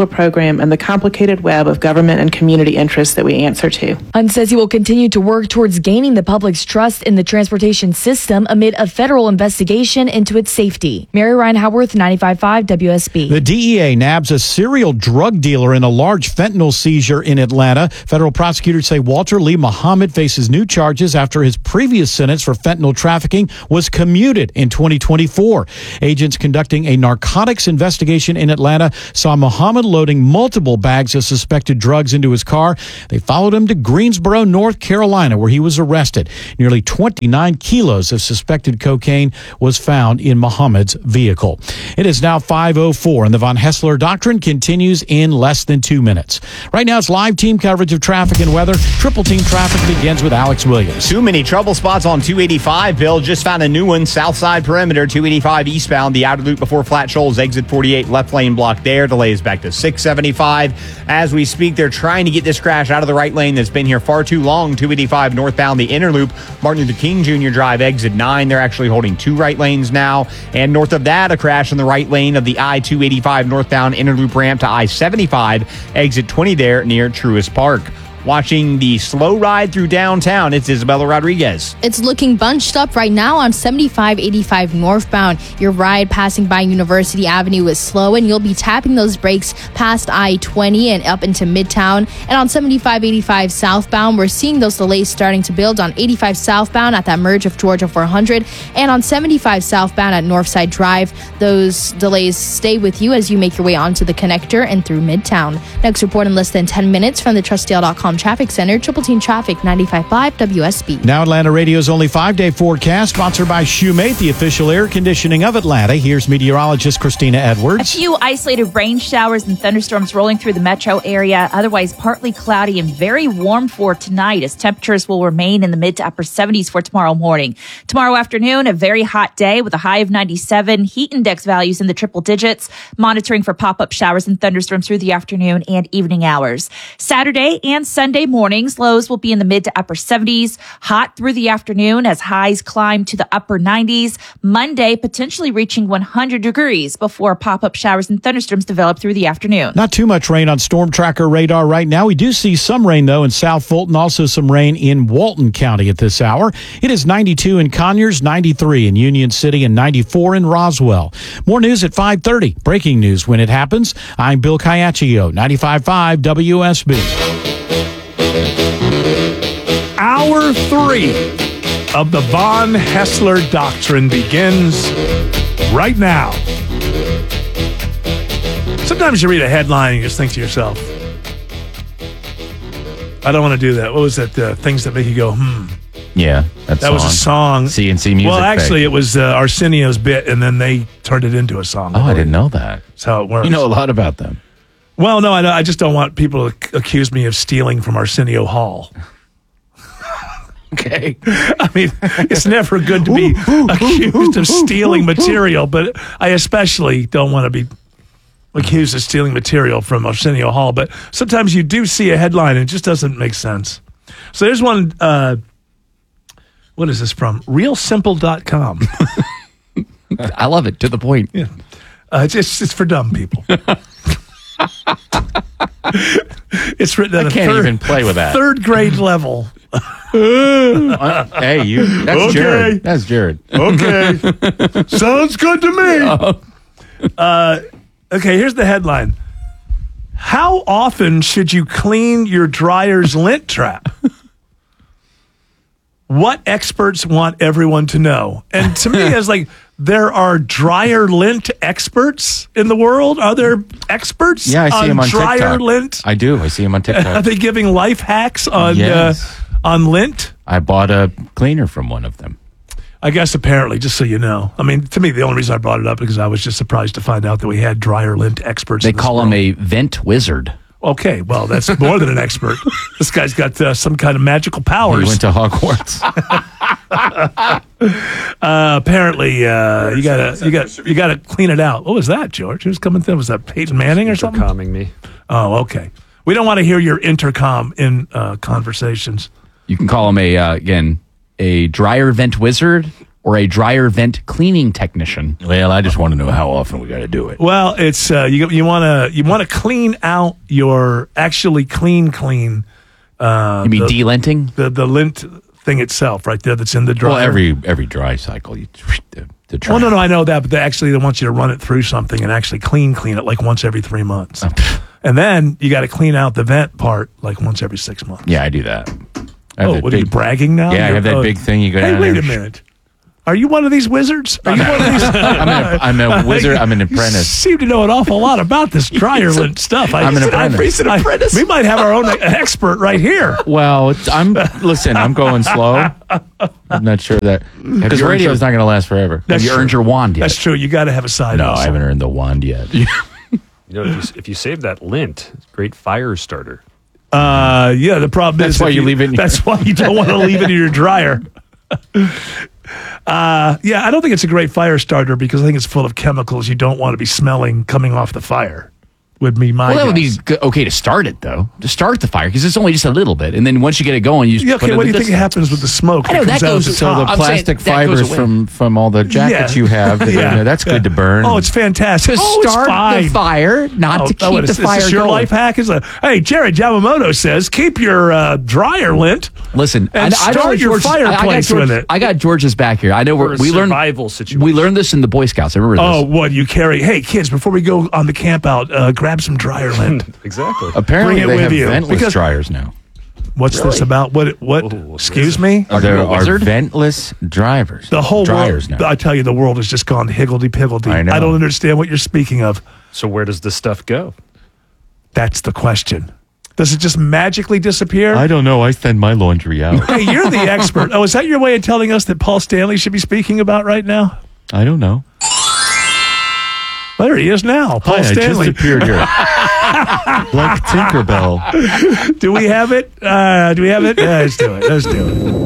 crime and the complicated web of government and community interests that we answer to. Hunt says he will continue to work towards gaining the public's trust in the transportation system amid a federal investigation into its safety. Mary Ryan Howarth, ninety-five point five W S B. The D E A nabs a serial drug dealer in a large fentanyl seizure in Atlanta. Federal prosecutors say Walter Lee Muhammad faces new charges after his previous sentence for fentanyl trafficking was commuted in twenty twenty-four. Agents conducting a narcotics investigation in Atlanta saw Muhammad loading multiple bags of suspected drugs into his car. They followed him to Greensboro, North Carolina, where he was arrested. Nearly twenty-nine kilos of suspected cocaine was found in Muhammad's vehicle. It is now five oh four, and the Von Hessler Doctrine continues in less than two minutes. Right now, it's live team coverage of traffic and weather. Triple team traffic begins with Alex Williams. Too many trouble spots on two eighty-five, Bill. Just found a new one, south side perimeter, two eighty-five eastbound, the outer loop before Flat Shoals, exit forty-eight, left lane blocked there. Delays back to six seventy-five. As we speak, they're trying to get this crash out of the right lane that's been here far too long. two eighty-five northbound, the inner loop, Martin Luther King Junior Drive, exit nine. They're actually holding two right lanes now. And north of that, a crash in the right lane of the I two eighty-five northbound inner loop ramp to I seventy-five, exit twenty there near Truist Park. Watching the slow ride through downtown, it's Isabella Rodriguez. It's looking bunched up right now on seventy-five eighty-five northbound. Your ride passing by University Avenue is slow, and you'll be tapping those brakes past I twenty and up into Midtown. And on seventy-five eighty-five southbound, we're seeing those delays starting to build on eighty-five southbound at that merge of Georgia four hundred. And on seventy-five southbound at Northside Drive, those delays stay with you as you make your way onto the connector and through Midtown. Next report in less than ten minutes from the Trustdale dot com Traffic Center, Triple Team Traffic, ninety-five point five W S B. Now Atlanta Radio's only five-day forecast, sponsored by Shoemate, the official air conditioning of Atlanta. Here's meteorologist Christina Edwards. A few isolated rain showers and thunderstorms rolling through the metro area. Otherwise, partly cloudy and very warm for tonight, as temperatures will remain in the mid to upper seventies for tomorrow morning. Tomorrow afternoon, a very hot day with a high of ninety-seven. Heat index values in the triple digits. Monitoring for pop-up showers and thunderstorms through the afternoon and evening hours. Saturday and Sunday mornings, lows will be in the mid to upper seventies. Hot through the afternoon as highs climb to the upper nineties. Monday, potentially reaching one hundred degrees before pop-up showers and thunderstorms develop through the afternoon. Not too much rain on Storm Tracker radar right now. We do see some rain, though, in South Fulton, also some rain in Walton County at this hour. It is ninety-two in Conyers, ninety-three in Union City, and ninety-four in Roswell. More news at five thirty. Breaking news when it happens. I'm Bill Caiaccio, ninety-five point five W S B. Hour three of the Von Hessler Doctrine begins right now. Sometimes you read a headline and you just think to yourself, I don't want to do that. What was that? Uh, things that make you go, hmm. Yeah, that, that was a song. C N C Music. Well, actually, fake. it was uh, Arsenio's bit, and then they turned it into a song. Oh, I didn't know that. That's how it works. You know a lot about them. Well, no, I, know, I just don't want people to accuse me of stealing from Arsenio Hall. Okay. I mean, it's never good to be accused of stealing material, but I especially don't want to be accused of stealing material from Arsenio Hall. But sometimes you do see a headline and it just doesn't make sense. So there's one, uh, what is this from? real simple dot com. I love it. To the point. Yeah. Uh, it's, it's, it's for dumb people. It's written at I a can't third, even play with that. third grade level. uh, hey, you. That's okay. Jared. That's Jared. Okay. Sounds good to me. Oh. Uh, okay, here's the headline. How often should you clean your dryer's lint trap? What experts want everyone to know. And to me, it's like, there are dryer lint experts in the world? Are there experts Yeah, I see on them on dryer TikTok. lint? I do. I see them on TikTok. Are they giving life hacks on Yes. uh, on lint? I bought a cleaner from one of them. I guess apparently, just so you know. I mean, to me, the only reason I brought it up is because I was just surprised to find out that we had dryer lint experts. They in this call world. him a vent wizard. Okay, well, that's more than an expert. This guy's got uh, some kind of magical powers. He went to Hogwarts. uh, apparently, uh, you gotta you got you gotta clean it out. What was that, George? Who's coming through? Was that Peyton Manning or something? Intercomming me. Oh, okay. We don't want to hear your intercom in uh, conversations. You can call him a uh, again a dryer vent wizard or a dryer vent cleaning technician? Well, I just want to know how often we got to do it. Well, it's uh, you. You want to you want to clean out your actually clean clean. Uh, You mean the, delinting? The the lint thing itself, right there, that's in the dryer. Well, every every dry cycle, you the, the dry. Well, no, no, I know that, but they actually they want you to run it through something and actually clean clean it like once every three months, and then you got to clean out the vent part like once every six months. Yeah, I do that. I have Oh, that what are you big- bragging now? Yeah, I You're- have that oh, big thing. You go Hey, down wait there. a minute. Are you one of these wizards? Are you one of these? I'm a- I'm a wizard. I'm an You apprentice. seem to know an awful lot about this dryer lint stuff. I, I'm an I- apprentice. I- we might have our own expert right here. Well, it's, I'm listen. I'm going slow. I'm not sure that because you earned radio is your- not going to last forever. Have you earned your wand yet? That's true. You got to have a side No, I hustle. haven't earned the wand yet. You know, if you, if you save that lint, it's a great fire starter. Uh, yeah. The problem That's is why if you leave it in your- That's why you don't want to leave it in your dryer. Uh, yeah, I don't think it's a great fire starter because I think it's full of chemicals you don't want to be smelling coming off the fire. Would be my Well, that would be guess. g- okay to start it, though. To start the fire, because it's only just a little bit. And then once you get it going, you just Yeah, put okay, it what do in you the think happens with the smoke? I know, that that comes out goes- the So top? the I'm saying plastic that goes fibers away. from from all the jackets Yeah. you have, that, Yeah. you know, that's good to burn. Oh, it's fantastic. To oh, it's start the fine. fire, not Oh, to oh, keep is, the is fire this your going. life hack? Is a, hey, Jared Yamamoto says keep your uh, dryer lint. Listen, and I, I start know your George- I- I got fireplace George- with it. I got George's back here. I know For we're, a we learned survival situation. we learned this in the Boy Scouts. I remember this. Oh, what you carry? Hey, kids, before we go on the camp out, uh, grab some dryer lint. Exactly. Apparently, Bring it they with have you, ventless because- dryers now. What's this about? What? What? excuse me. Are there you a are wizard? ventless drivers. The whole dryers world. now. I tell you, the world has just gone higgledy piggledy. I know. I don't understand what you're speaking of. So where does this stuff go? That's the question. Does it just magically disappear? I don't know. I send my laundry out. Hey, you're the expert. Oh, is that your way of telling us that Paul Stanley should be speaking about right now? I don't know. There he is now, Paul Hi, Stanley. I just appeared here. Like Tinkerbell. Do we have it? Uh, do we have it? Yeah, let's do it. Let's do it.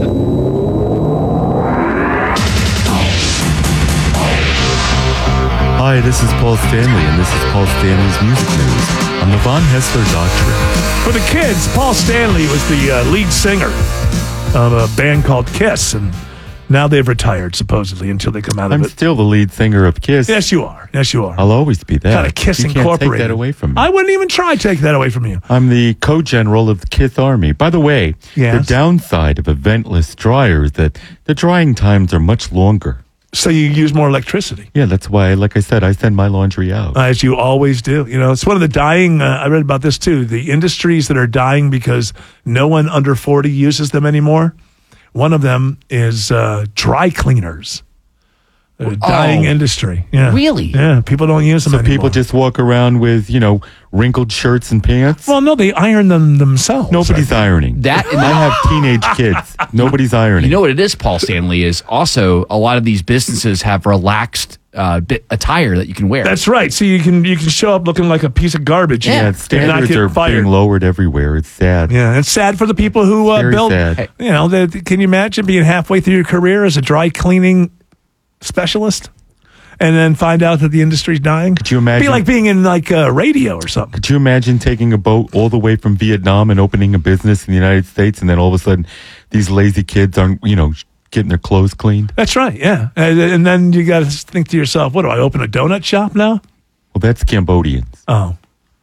Hi, this is Paul Stanley, and this is Paul Stanley's Music News on the Von Hessler Doctrine. For the kids, Paul Stanley was the uh, lead singer of a band called Kiss, and now they've retired, supposedly, until they come out of I'm it. still the lead singer of Kiss. Yes, you are. Yes, you are. I'll always be that. Kind of Kiss you can't Incorporated. take that away from me. I wouldn't even try to take that away from you. I'm the co-general of the Kiss Army. By the way, Yes? the downside of a ventless dryer is that the drying times are much longer. So you use more electricity. Yeah, that's why, like I said, I send my laundry out. As you always do. You know, it's one of the dying, uh, I read about this too, the industries that are dying because no one under forty uses them anymore. One of them is uh, dry cleaners. A dying Oh, industry. Yeah. really? Yeah, people don't use them So anymore. people just walk around with, you know, wrinkled shirts and pants? Well, no, they iron them themselves. Nobody's ironing. That and I have teenage kids. Nobody's ironing. You know what it is, Paul Stanley, is also a lot of these businesses have relaxed uh, bit attire that you can wear. That's right. So you can you can show up looking like a piece of garbage. yeah, and not standards get are fired. being lowered everywhere. It's sad. Yeah, it's sad for the people who uh, Very build. sad. You know, they, can you imagine being halfway through your career as a dry cleaning specialist, and then find out that the industry's dying? Could you imagine? Be like being in like uh, radio or something. Could you imagine taking a boat all the way from Vietnam and opening a business in the United States, and then all of a sudden, these lazy kids aren't, you know, getting their clothes cleaned? That's right. Yeah, and, and then you got to think to yourself, what do I open a donut shop now? Well, that's Cambodians. Oh.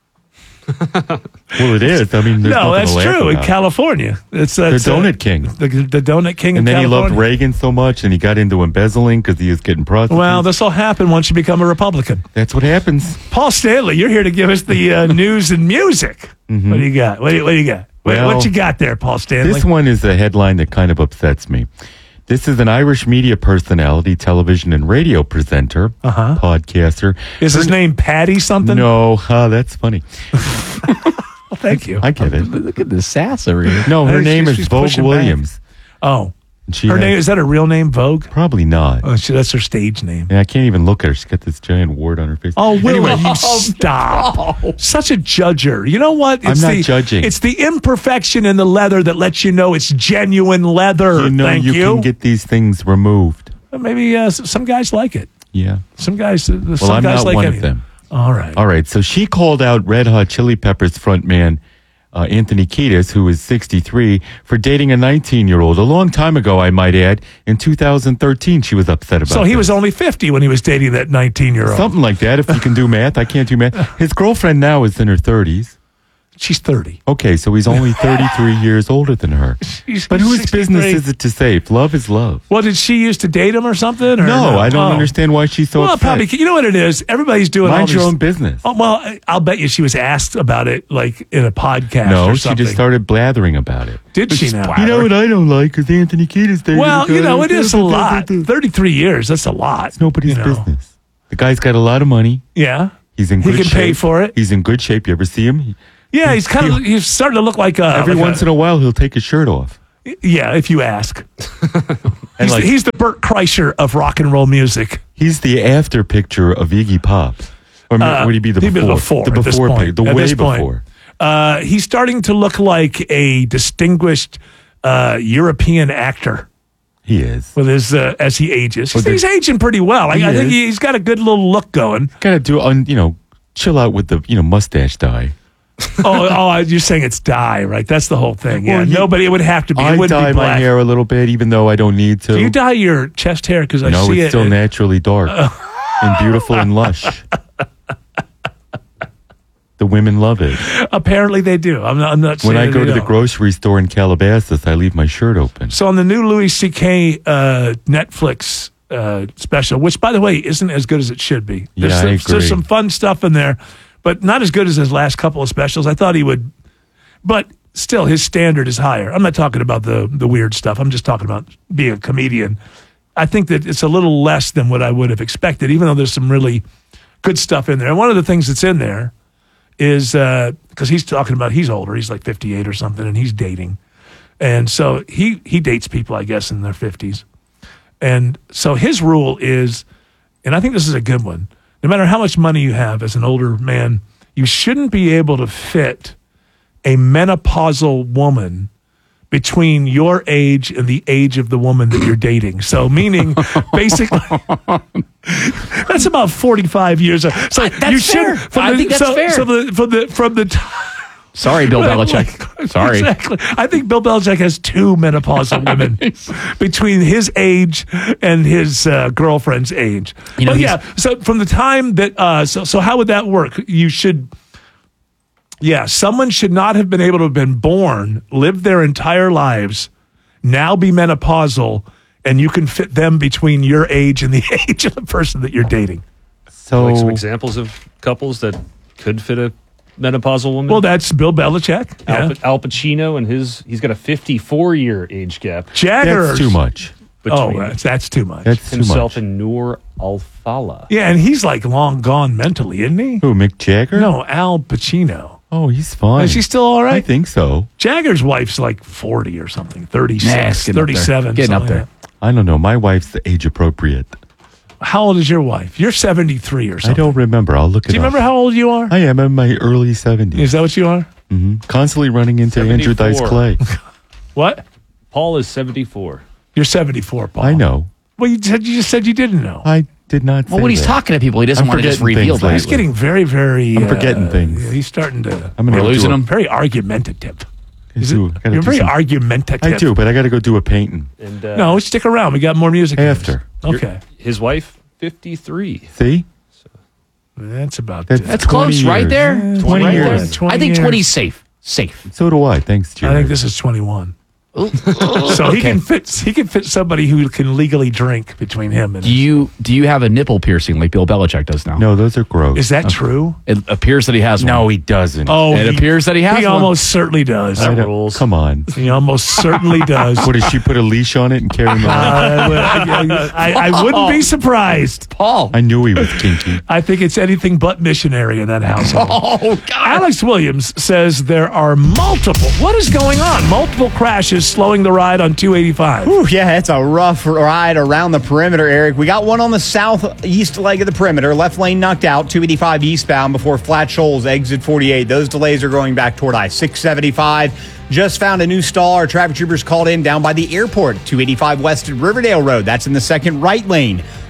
Well, it is. I mean, there's No, nothing that's to laugh true. In about. California, it's The that's, uh, Donut King. The, the Donut King. And in then he loved California. Reagan so much, and he got into embezzling because he was getting prostitutes. Well, this will happen once you become a Republican. That's what happens. Paul Stanley, you're here to give us the uh, news and music. What do you got? What do you, what do you got? What, Well, what you got there, Paul Stanley? This one is a headline that kind of upsets me. This is an Irish media personality, television and radio presenter, Uh-huh. podcaster. Is his name Patty something? No, uh, that's funny. Well, thank you. I get it. Look at the sass over here. No, her She's- name is she's Vogue pushing Williams. Oh, And she her has- name is that her real name, Vogue? Probably not. Oh, she, that's her stage name. And I can't even look at her. She's got this giant wart on her face. Oh, Willie, Anyway, you stop. Such a judger. You know what? I'm not the, judging. It's the imperfection in the leather that lets you know it's genuine leather. you know Thank you, you. can get these things removed. Well, maybe uh, s- some guys like it. Yeah. Some guys. Uh, Well, some I'm guys not like one of anything. them. All right. All right. So she called out Red Hot Chili Peppers frontman uh, Anthony Kiedis, who is sixty-three, for dating a nineteen-year-old. A long time ago, I might add. In two thousand thirteen, she was upset about So he this. was only fifty when he was dating that nineteen-year-old. Something like that, if you can do math. I can't do math. His girlfriend now is in her thirties. She's thirty. Okay, so he's only thirty-three years older than her. She's- but he's whose sixty-three. business is it to save? Love is love. Well, did she used to date him or something? Or No, I don't Oh. understand why she's so Well, upset. probably. You know what it is? Everybody's doing Mind all your these- own business. Oh, well, I- I'll bet you she was asked about it, like in a podcast No, or she something. just started blathering about it. Did she now? You know what I don't like? Because Anthony Kiedis dated Well, a guy you know, like it is a that. lot. thirty-three years, that's a lot. It's nobody's you know. business. The guy's got a lot of money. Yeah. He's in He good can shape. pay for it. He's in good shape. You ever see him? He- Yeah, he's kind of, he's starting to look like a. Every like once a, in a while, he'll take his shirt off. Yeah, if you ask. And he's, like- he's the Burt Kreischer of rock and roll music. He's the after picture of Iggy Pop. Or Uh, would he be the he'd be before? the before. The at this before point. pic- the At way this point. before. Uh, he's starting to look like a distinguished uh, European actor. He is. With his uh, as he ages, Well, he's the- aging pretty well. I, He I think is. he, he's got a good little look going. Got to do, un, you know, chill out with the, you know, mustache dye. oh, oh, you're saying it's dye, right? That's the whole thing. Yeah, Well, you- nobody. It would have to be. I It wouldn't dye be my black. hair a little bit, even though I don't need to. Do you dye your chest hair? Because I no, see it's it. still naturally dark and beautiful and lush. The women love it. Apparently, they do. I'm not. I'm not When saying I go they to the don't. grocery store in Calabasas, I leave my shirt open. So on the new Louis C K uh, Netflix uh, special, which by the way isn't as good as it should be. There's, Yeah, I some, agree. there's some fun stuff in there, but not as good as his last couple of specials. I thought he would, but still his standard is higher. I'm not talking about the the weird stuff. I'm just talking about being a comedian. I think that it's a little less than what I would have expected, even though there's some really good stuff in there. And one of the things that's in there is because he's talking about he's older, he's like fifty-eight or something, and he's dating. And so he he dates people, I guess, in their fifties. And so his rule is, and I think this is a good one, no matter how much money you have as an older man, you shouldn't be able to fit a menopausal woman between your age and the age of the woman that you're dating. So meaning basically that's about forty-five years. So That's you should fair. from I the- think that's so, fair. So the from the from the time Sorry, Bill Belichick. Sorry. Exactly. I think Bill Belichick has two menopausal women between his age and his uh, girlfriend's age. You know, but he's- yeah, so from the time that, uh, so, so how would that work? You should, yeah, someone should not have been able to have been born, lived their entire lives, now be menopausal, and you can fit them between your age and the age of the person that you're dating. So, like some examples of couples that could fit a menopausal woman. Well, that's Bill Belichick. Al, Yeah. Al Pacino and his he's got a fifty-four year age gap. Jagger. That's too much. Oh, between that's, that's too much. That's too himself much. and Noor Al-Fala. Yeah, and he's like long gone mentally, isn't he? Who, Mick Jagger? No, Al Pacino. Oh, he's fine. Is he still all I right? think so. Jagger's wife's like forty or something, thirty-six, Nah, it's getting up there. thirty-seven. Getting up something there. like that. I don't know. My wife's age appropriate. How old is your wife? You're seventy-three or I something. don't remember. I'll look it Do you up. remember how old you are? I am in my early seventies. Is that what you are? hmm Constantly running into Andrew Dice seventy-four. Clay. What? Paul is seventy-four. You're seventy-four, Paul. I know. Well, you said you just said you didn't know. I did not say Well, when he's that. talking to people, he doesn't I'm want to just forgetting reveal things that. He's getting very, very. I'm forgetting uh, things. yeah, he's starting to. I'm gonna We're go losing do a- him. Very argumentative. Is do- it? gotta You're do very some- argumentative. I do, but I got to go do a painting. And uh, No, stick around. We got more music After. news. Okay, his wife, fifty-three. See? that's about. That's, it. That's close, right years. there. twenty Right years. there. twenty I think years. twenty's safe. Safe. So do I. Thanks, Jerry. I think this is twenty-one. So he Okay. can fit. He can fit somebody who can legally drink between him and. Do you do you have a nipple piercing like Bill Belichick does now? No, those are gross. Is that true? It appears that he has one. No, he doesn't. Oh, It appears that he has He one. almost certainly does. I don't- rules. Come on. He almost certainly does. What, does she put a leash on it and carry him Uh, around? I, I, I wouldn't be surprised. Paul. I knew he was kinky. I think it's anything but missionary in that household. Oh God. Alex Williams says there are multiple. What is going on? Multiple crashes slowing the ride on two eighty-five. Whew, yeah, it's a rough ride around the perimeter, Eric. We got one on the southeast leg of the perimeter. Left lane knocked out, two eighty-five eastbound before Flat Shoals, exit forty-eight. Those delays are going back toward I six seventy-five. Just found a new stall. Our traffic troopers called in down by the airport, two eighty-five west at Riverdale Road. That's in the second right lane.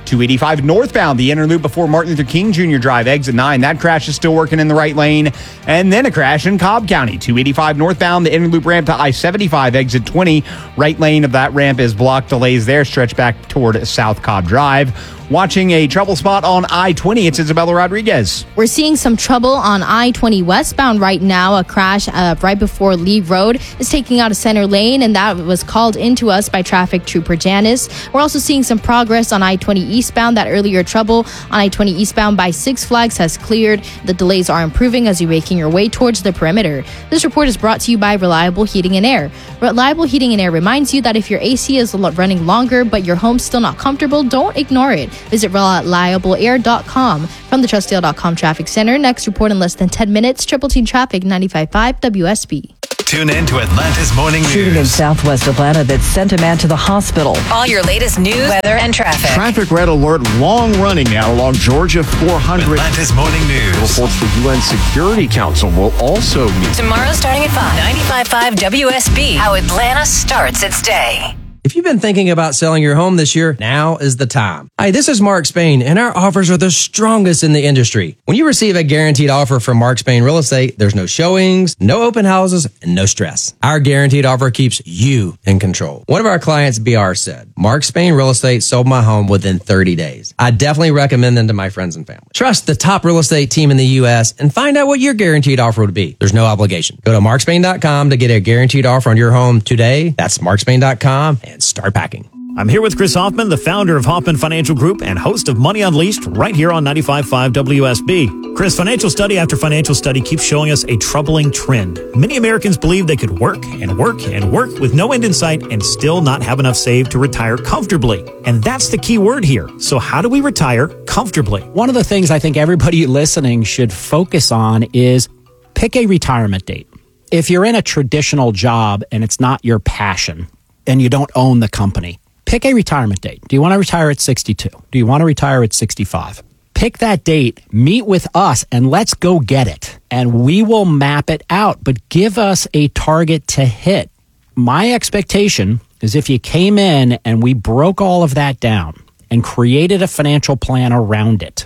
two eighty-five northbound, the inner loop before Martin Luther King Junior Drive, exit nine. That crash is still working in the right lane. And then a crash in Cobb County, two eighty-five northbound, the inner loop ramp to I seventy-five, exit twenty. Right lane of that ramp is blocked. Delays there stretch back toward South Cobb Drive. Watching a trouble spot on I twenty, it's Isabella Rodriguez. We're seeing some trouble on I twenty westbound right now. A crash uh, right before Lee Road is taking out a center lane, and that was called into us by traffic trooper Janice. We're also seeing some progress on I twenty eastbound. That earlier trouble on I twenty eastbound by Six Flags has cleared. The delays are improving as you're making your way towards the perimeter. This report is brought to you by Reliable Heating and Air. Reliable Heating and Air reminds you that if your A C is running longer but your home's still not comfortable, don't ignore it. Visit reliable air dot com. From the Trustdale dot com Traffic Center, next report in less than ten minutes, Triple Team Traffic, ninety-five point five W S B. Tune in to Atlanta's Morning News. Shooting in southwest Atlanta that sent a man to the hospital. All your latest news, weather, and traffic. Traffic red alert, long running now along Georgia four hundred. Atlanta's Morning News. Reports the U N Security Council will also meet. Tomorrow starting at five. ninety-five point five W S B. How Atlanta starts its day. If you've been thinking about selling your home this year, now is the time. Hi, this is Mark Spain, and our offers are the strongest in the industry. When you receive a guaranteed offer from Mark Spain Real Estate, there's no showings, no open houses, and no stress. Our guaranteed offer keeps you in control. One of our clients, B R, said, Mark Spain Real Estate sold my home within thirty days. I definitely recommend them to my friends and family. Trust the top real estate team in the U S and find out what your guaranteed offer would be. There's no obligation. Go to mark spain dot com to get a guaranteed offer on your home today. That's mark spain dot com. And start packing. I'm here with Chris Hoffman, the founder of Hoffman Financial Group and host of Money Unleashed, right here on ninety-five point five W S B. Chris, financial study after financial study keeps showing us a troubling trend. Many Americans believe they could work and work and work with no end in sight and still not have enough saved to retire comfortably. And that's the key word here. So how do we retire comfortably? One of the things I think everybody listening should focus on is pick a retirement date. If you're in a traditional job and it's not your passion, and you don't own the company, pick a retirement date. Do you want to retire at sixty-two? Do you want to retire at sixty-five? Pick that date, meet with us, and let's go get it. And we will map it out, but give us a target to hit. My expectation is if you came in and we broke all of that down and created a financial plan around it,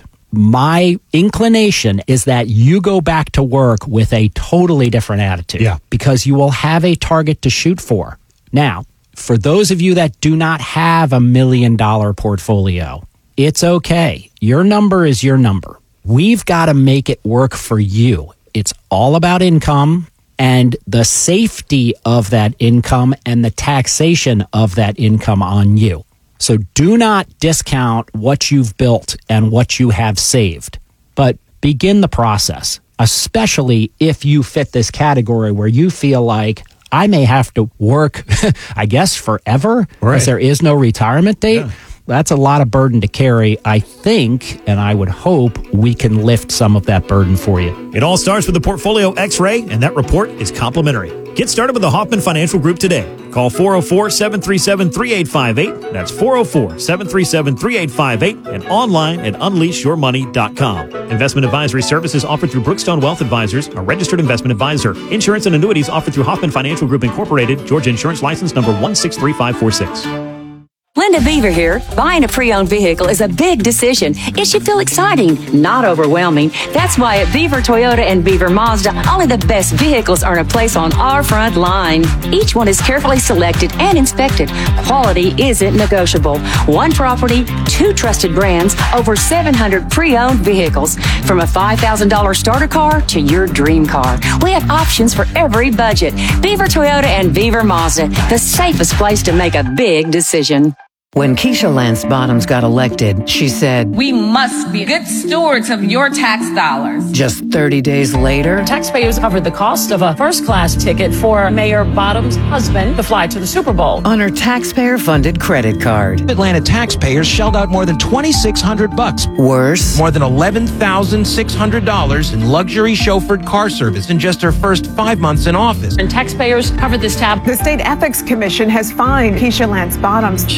my inclination is that you go back to work with a totally different attitude. Yeah. Because you will have a target to shoot for. Now, for those of you that do not have a million dollar portfolio, it's okay. Your number is your number. We've got to make it work for you. It's all about income and the safety of that income and the taxation of that income on you. So do not discount what you've built and what you have saved, but begin the process, especially if you fit this category where you feel like I may have to work, I guess, forever, because Right. there is no retirement date. Yeah. That's a lot of burden to carry. I think, and I would hope, we can lift some of that burden for you. It all starts with a portfolio x-ray, and that report is complimentary. Get started with the Hoffman Financial Group today. Call four oh four, seven three seven, three eight five eight. That's four oh four, seven three seven, three eight five eight and online at unleash your money dot com. Investment advisory services offered through Brookstone Wealth Advisors, a registered investment advisor. Insurance and annuities offered through Hoffman Financial Group Incorporated, Georgia Insurance License number one six three five four six. Linda Beaver here. Buying a pre-owned vehicle is a big decision. It should feel exciting, not overwhelming. That's why at Beaver Toyota and Beaver Mazda, only the best vehicles earn a place on our front line. Each one is carefully selected and inspected. Quality isn't negotiable. One property, two trusted brands, over seven hundred pre-owned vehicles. From a five thousand dollars starter car to your dream car. We have options for every budget. Beaver Toyota and Beaver Mazda, the safest place to make a big decision. When Keisha Lance Bottoms got elected, she said, "We must be good stewards of your tax dollars." Just thirty days later, taxpayers covered the cost of a first-class ticket for Mayor Bottoms' husband to fly to the Super Bowl on her taxpayer-funded credit card. Atlanta taxpayers shelled out more than twenty-six hundred bucks. Worse, more than eleven thousand six hundred dollars in luxury chauffeured car service in just her first five months in office. And taxpayers covered this tab. The State Ethics Commission has fined Keisha Lance Bottoms. She accepted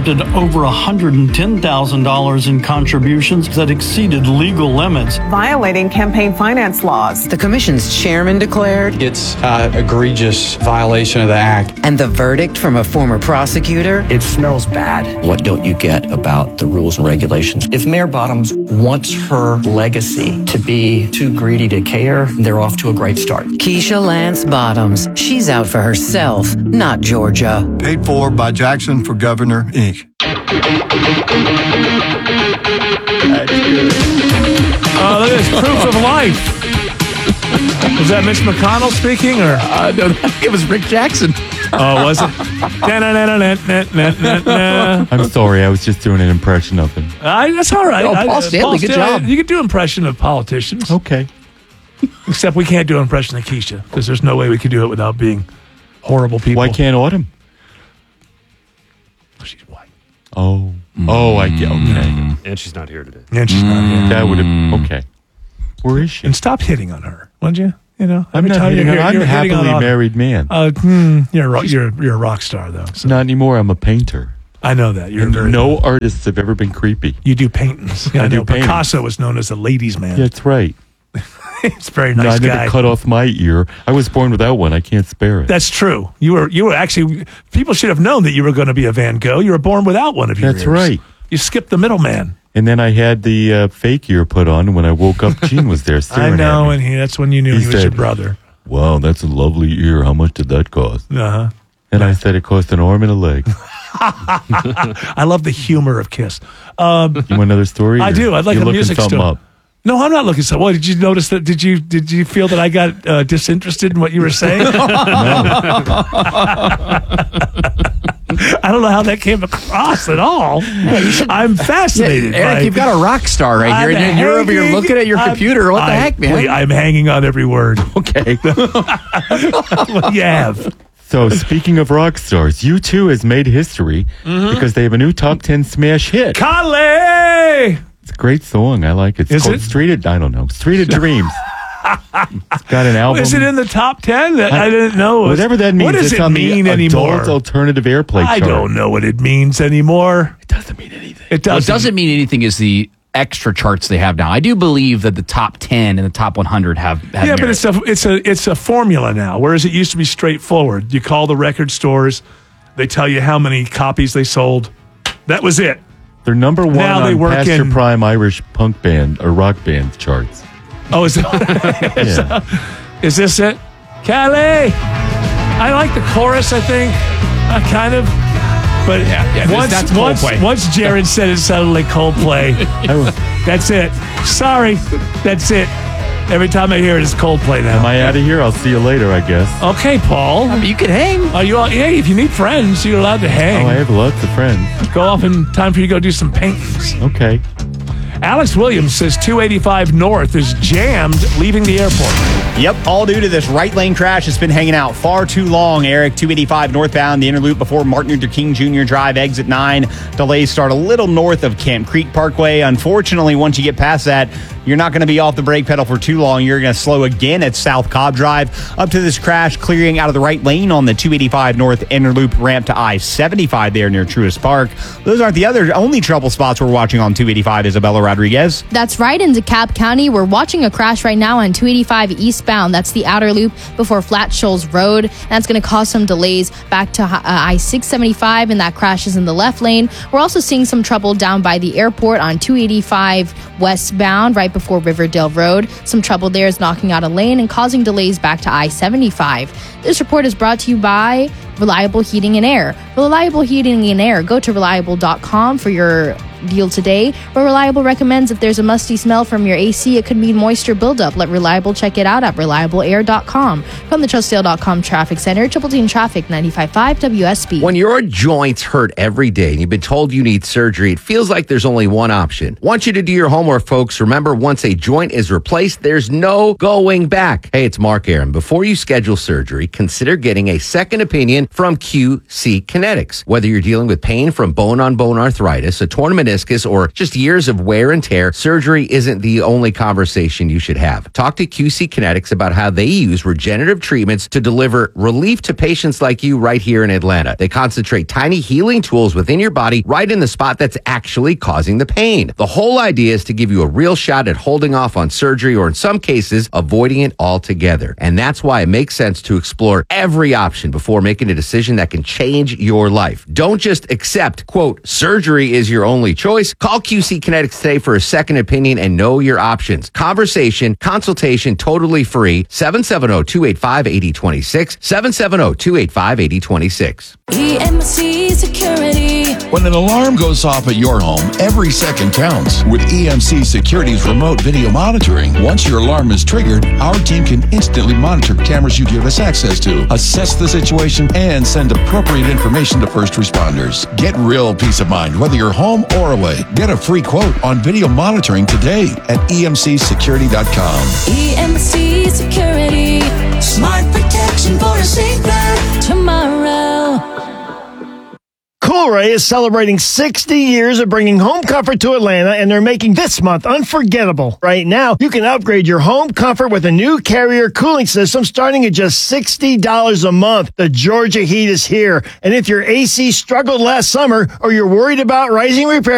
collected over one hundred ten thousand dollars in contributions that exceeded legal limits, violating campaign finance laws. The commission's chairman declared it's an egregious violation of the act. And the verdict from a former prosecutor? It smells bad. What don't you get about the rules and regulations? If Mayor Bottoms wants her legacy to be too greedy to care, they're off to a great start. Keisha Lance Bottoms. She's out for herself, not Georgia. Paid for by Jackson for Governor, Incorporated. Oh, look at this proof of life. Was that Mitch McConnell speaking, or uh, no? It was Rick Jackson. Oh, was it? na, na, na, na, na, na, na, na. I'm sorry, I was just doing an impression of him. I, that's all right. Oh, Paul I, Stanley, Paul good Stanley, job. You can do impression of politicians. Okay. Except we can't do an impression of Keisha, because there's no way we can do it without being horrible people. Why can't Autumn? She's white. Oh. Oh, I get okay. And she's not here today. And she's not here. That would have okay. Where is she? And stop hitting on her, would you? You know, I'm every not time hitting you're, her. I'm you're a hitting happily on married man. Uh, hmm, you're, a ro- you're you're a rock star, though. So. Not anymore. I'm a painter. I know that. You're And very. no artists have ever been creepy. You do paintings. Yeah, I I, do know. paintings. Picasso was known as a ladies' man. Yeah, that's right. He's a very No, nice I guy. never cut off my ear. I was born without one. I can't spare it. That's true. You were you were actually. People should have known that you were going to be a Van Gogh. You were born without one of your That's ears. right. You skipped the middleman. And then I had the uh, fake ear put on. And when I woke up, Gene was there staring I know, at me. and he, that's when you knew He he, was said, your brother. Wow, that's a lovely ear. How much did that cost? Uh huh. And I said it cost an arm and a leg. I love the humor of Kiss. Um, You want another story? I or do. I'd like you're a looking music something story. up? No, I'm not looking so. What did you notice that? Did you did you feel that I got uh, disinterested in what you were saying? I don't know how that came across at all. I'm fascinated. Yeah, Eric, by- you've got a rock star right here, I'm and you're over here hanging- looking at your I'm- computer. What the I- heck, man? wait, I'm hanging on every word. Okay. What do you have? So speaking of rock stars, U two has made history Mhm. because they have a new top ten smash hit. Kale! It's a great song. I like it. It's Is called it? Street of, I don't know, Street of Dreams. It's got an album. Is it in the top ten? That I, didn't know. It was- Whatever that means. What does it's it on mean the anymore? Adult Alternative Airplay I chart. don't know what it means anymore. It doesn't mean anything. It Well, it doesn't. doesn't mean anything is the extra charts they have now. I do believe that the top ten and the top one hundred have, have Yeah, but merit. it's a it's a it's a formula now. Whereas it used to be straightforward. You call the record stores, they tell you how many copies they sold. That was it. They're number one Now they on work Past Your in- Prime Irish punk band or rock band charts. Oh, is, is, Yeah. is this it? Calais! I like the chorus, I think. Uh, kind of. But yeah, once, that's once, Coldplay. once Jared said it sounded like Coldplay, that's it. Sorry. That's it. Every time I hear it, it's Coldplay now. Am I out of here? I'll see you later, I guess. Okay, Paul. I mean, you can hang. Are you all, hey, if you need friends, you're allowed to hang. Oh, I have lots of friends. Go off in time for you to go do some paintings. Okay. Alex Williams says two eighty-five North is jammed leaving the airport. Yep, all due to this right lane crash. It's been hanging out far too long, Eric. two eighty-five northbound, the inner loop before Martin Luther King Junior Drive, exit nine. Delays start a little north of Camp Creek Parkway. Unfortunately, once you get past that, you're not going to be off the brake pedal for too long. You're going to slow again at South Cobb Drive. Up to this crash, clearing out of the right lane on the two eighty-five north inner loop ramp to I seventy-five there near Truist Park. Those aren't the other only trouble spots we're watching on two eighty-five, Isabella Rodriguez. That's right, in DeKalb County. We're watching a crash right now on two eighty-five eastbound. That's the outer loop before Flat Shoals Road. That's going to cause some delays back to uh, I six seventy-five, and that crash is in the left lane. We're also seeing some trouble down by the airport on two eighty-five westbound, right before Riverdale Road. Some trouble there is knocking out a lane and causing delays back to I seventy-five. This report is brought to you by Reliable Heating and Air. Reliable Heating and Air. Go to reliable dot com for your deal today, where Reliable recommends if there's a musty smell from your A C, it could mean moisture buildup. Let Reliable check it out at reliable air dot com. From the trustdale dot com Traffic Center, Triple T Traffic ninety-five point five W S B. When your joints hurt every day and you've been told you need surgery, it feels like there's only one option. Want you to do your homework, folks. Remember, once a joint is replaced, there's no going back. Hey, it's Mark Aaron. Before you schedule surgery, consider getting a second opinion from Q C Kinetics. Whether you're dealing with pain from bone-on-bone arthritis, a torn meniscus, or just years of wear and tear, surgery isn't the only conversation you should have. Talk to Q C Kinetics about how they use regenerative treatments to deliver relief to patients like you right here in Atlanta. They concentrate tiny healing tools within your body right in the spot that's actually causing the pain. The whole idea is to give you a real shot at holding off on surgery, or in some cases, avoiding it altogether. And that's why it makes sense to explore every option before making a decision that can change your life. Don't just accept, quote, surgery is your only choice. Call Q C Kinetics today for a second opinion and know your options. Conversation, consultation, totally free. seven seven zero, two eight five, eight zero two six. seven seven zero, two eight five, eight zero two six. E M C Security. When an alarm goes off at your home, every second counts. With E M C Security's remote video monitoring, once your alarm is triggered, our team can instantly monitor cameras you give us access to, assess the situation, and send appropriate information to first responders. Get real peace of mind whether you're home or away. Get a free quote on video monitoring today at E M C security dot com. E M C Security. Smart protection for a safer tomorrow. Coolray is celebrating sixty years of bringing home comfort to Atlanta, and they're making this month unforgettable. Right now, you can upgrade your home comfort with a new Carrier cooling system starting at just sixty dollars a month. The Georgia heat is here, and if your A C struggled last summer or you're worried about rising repair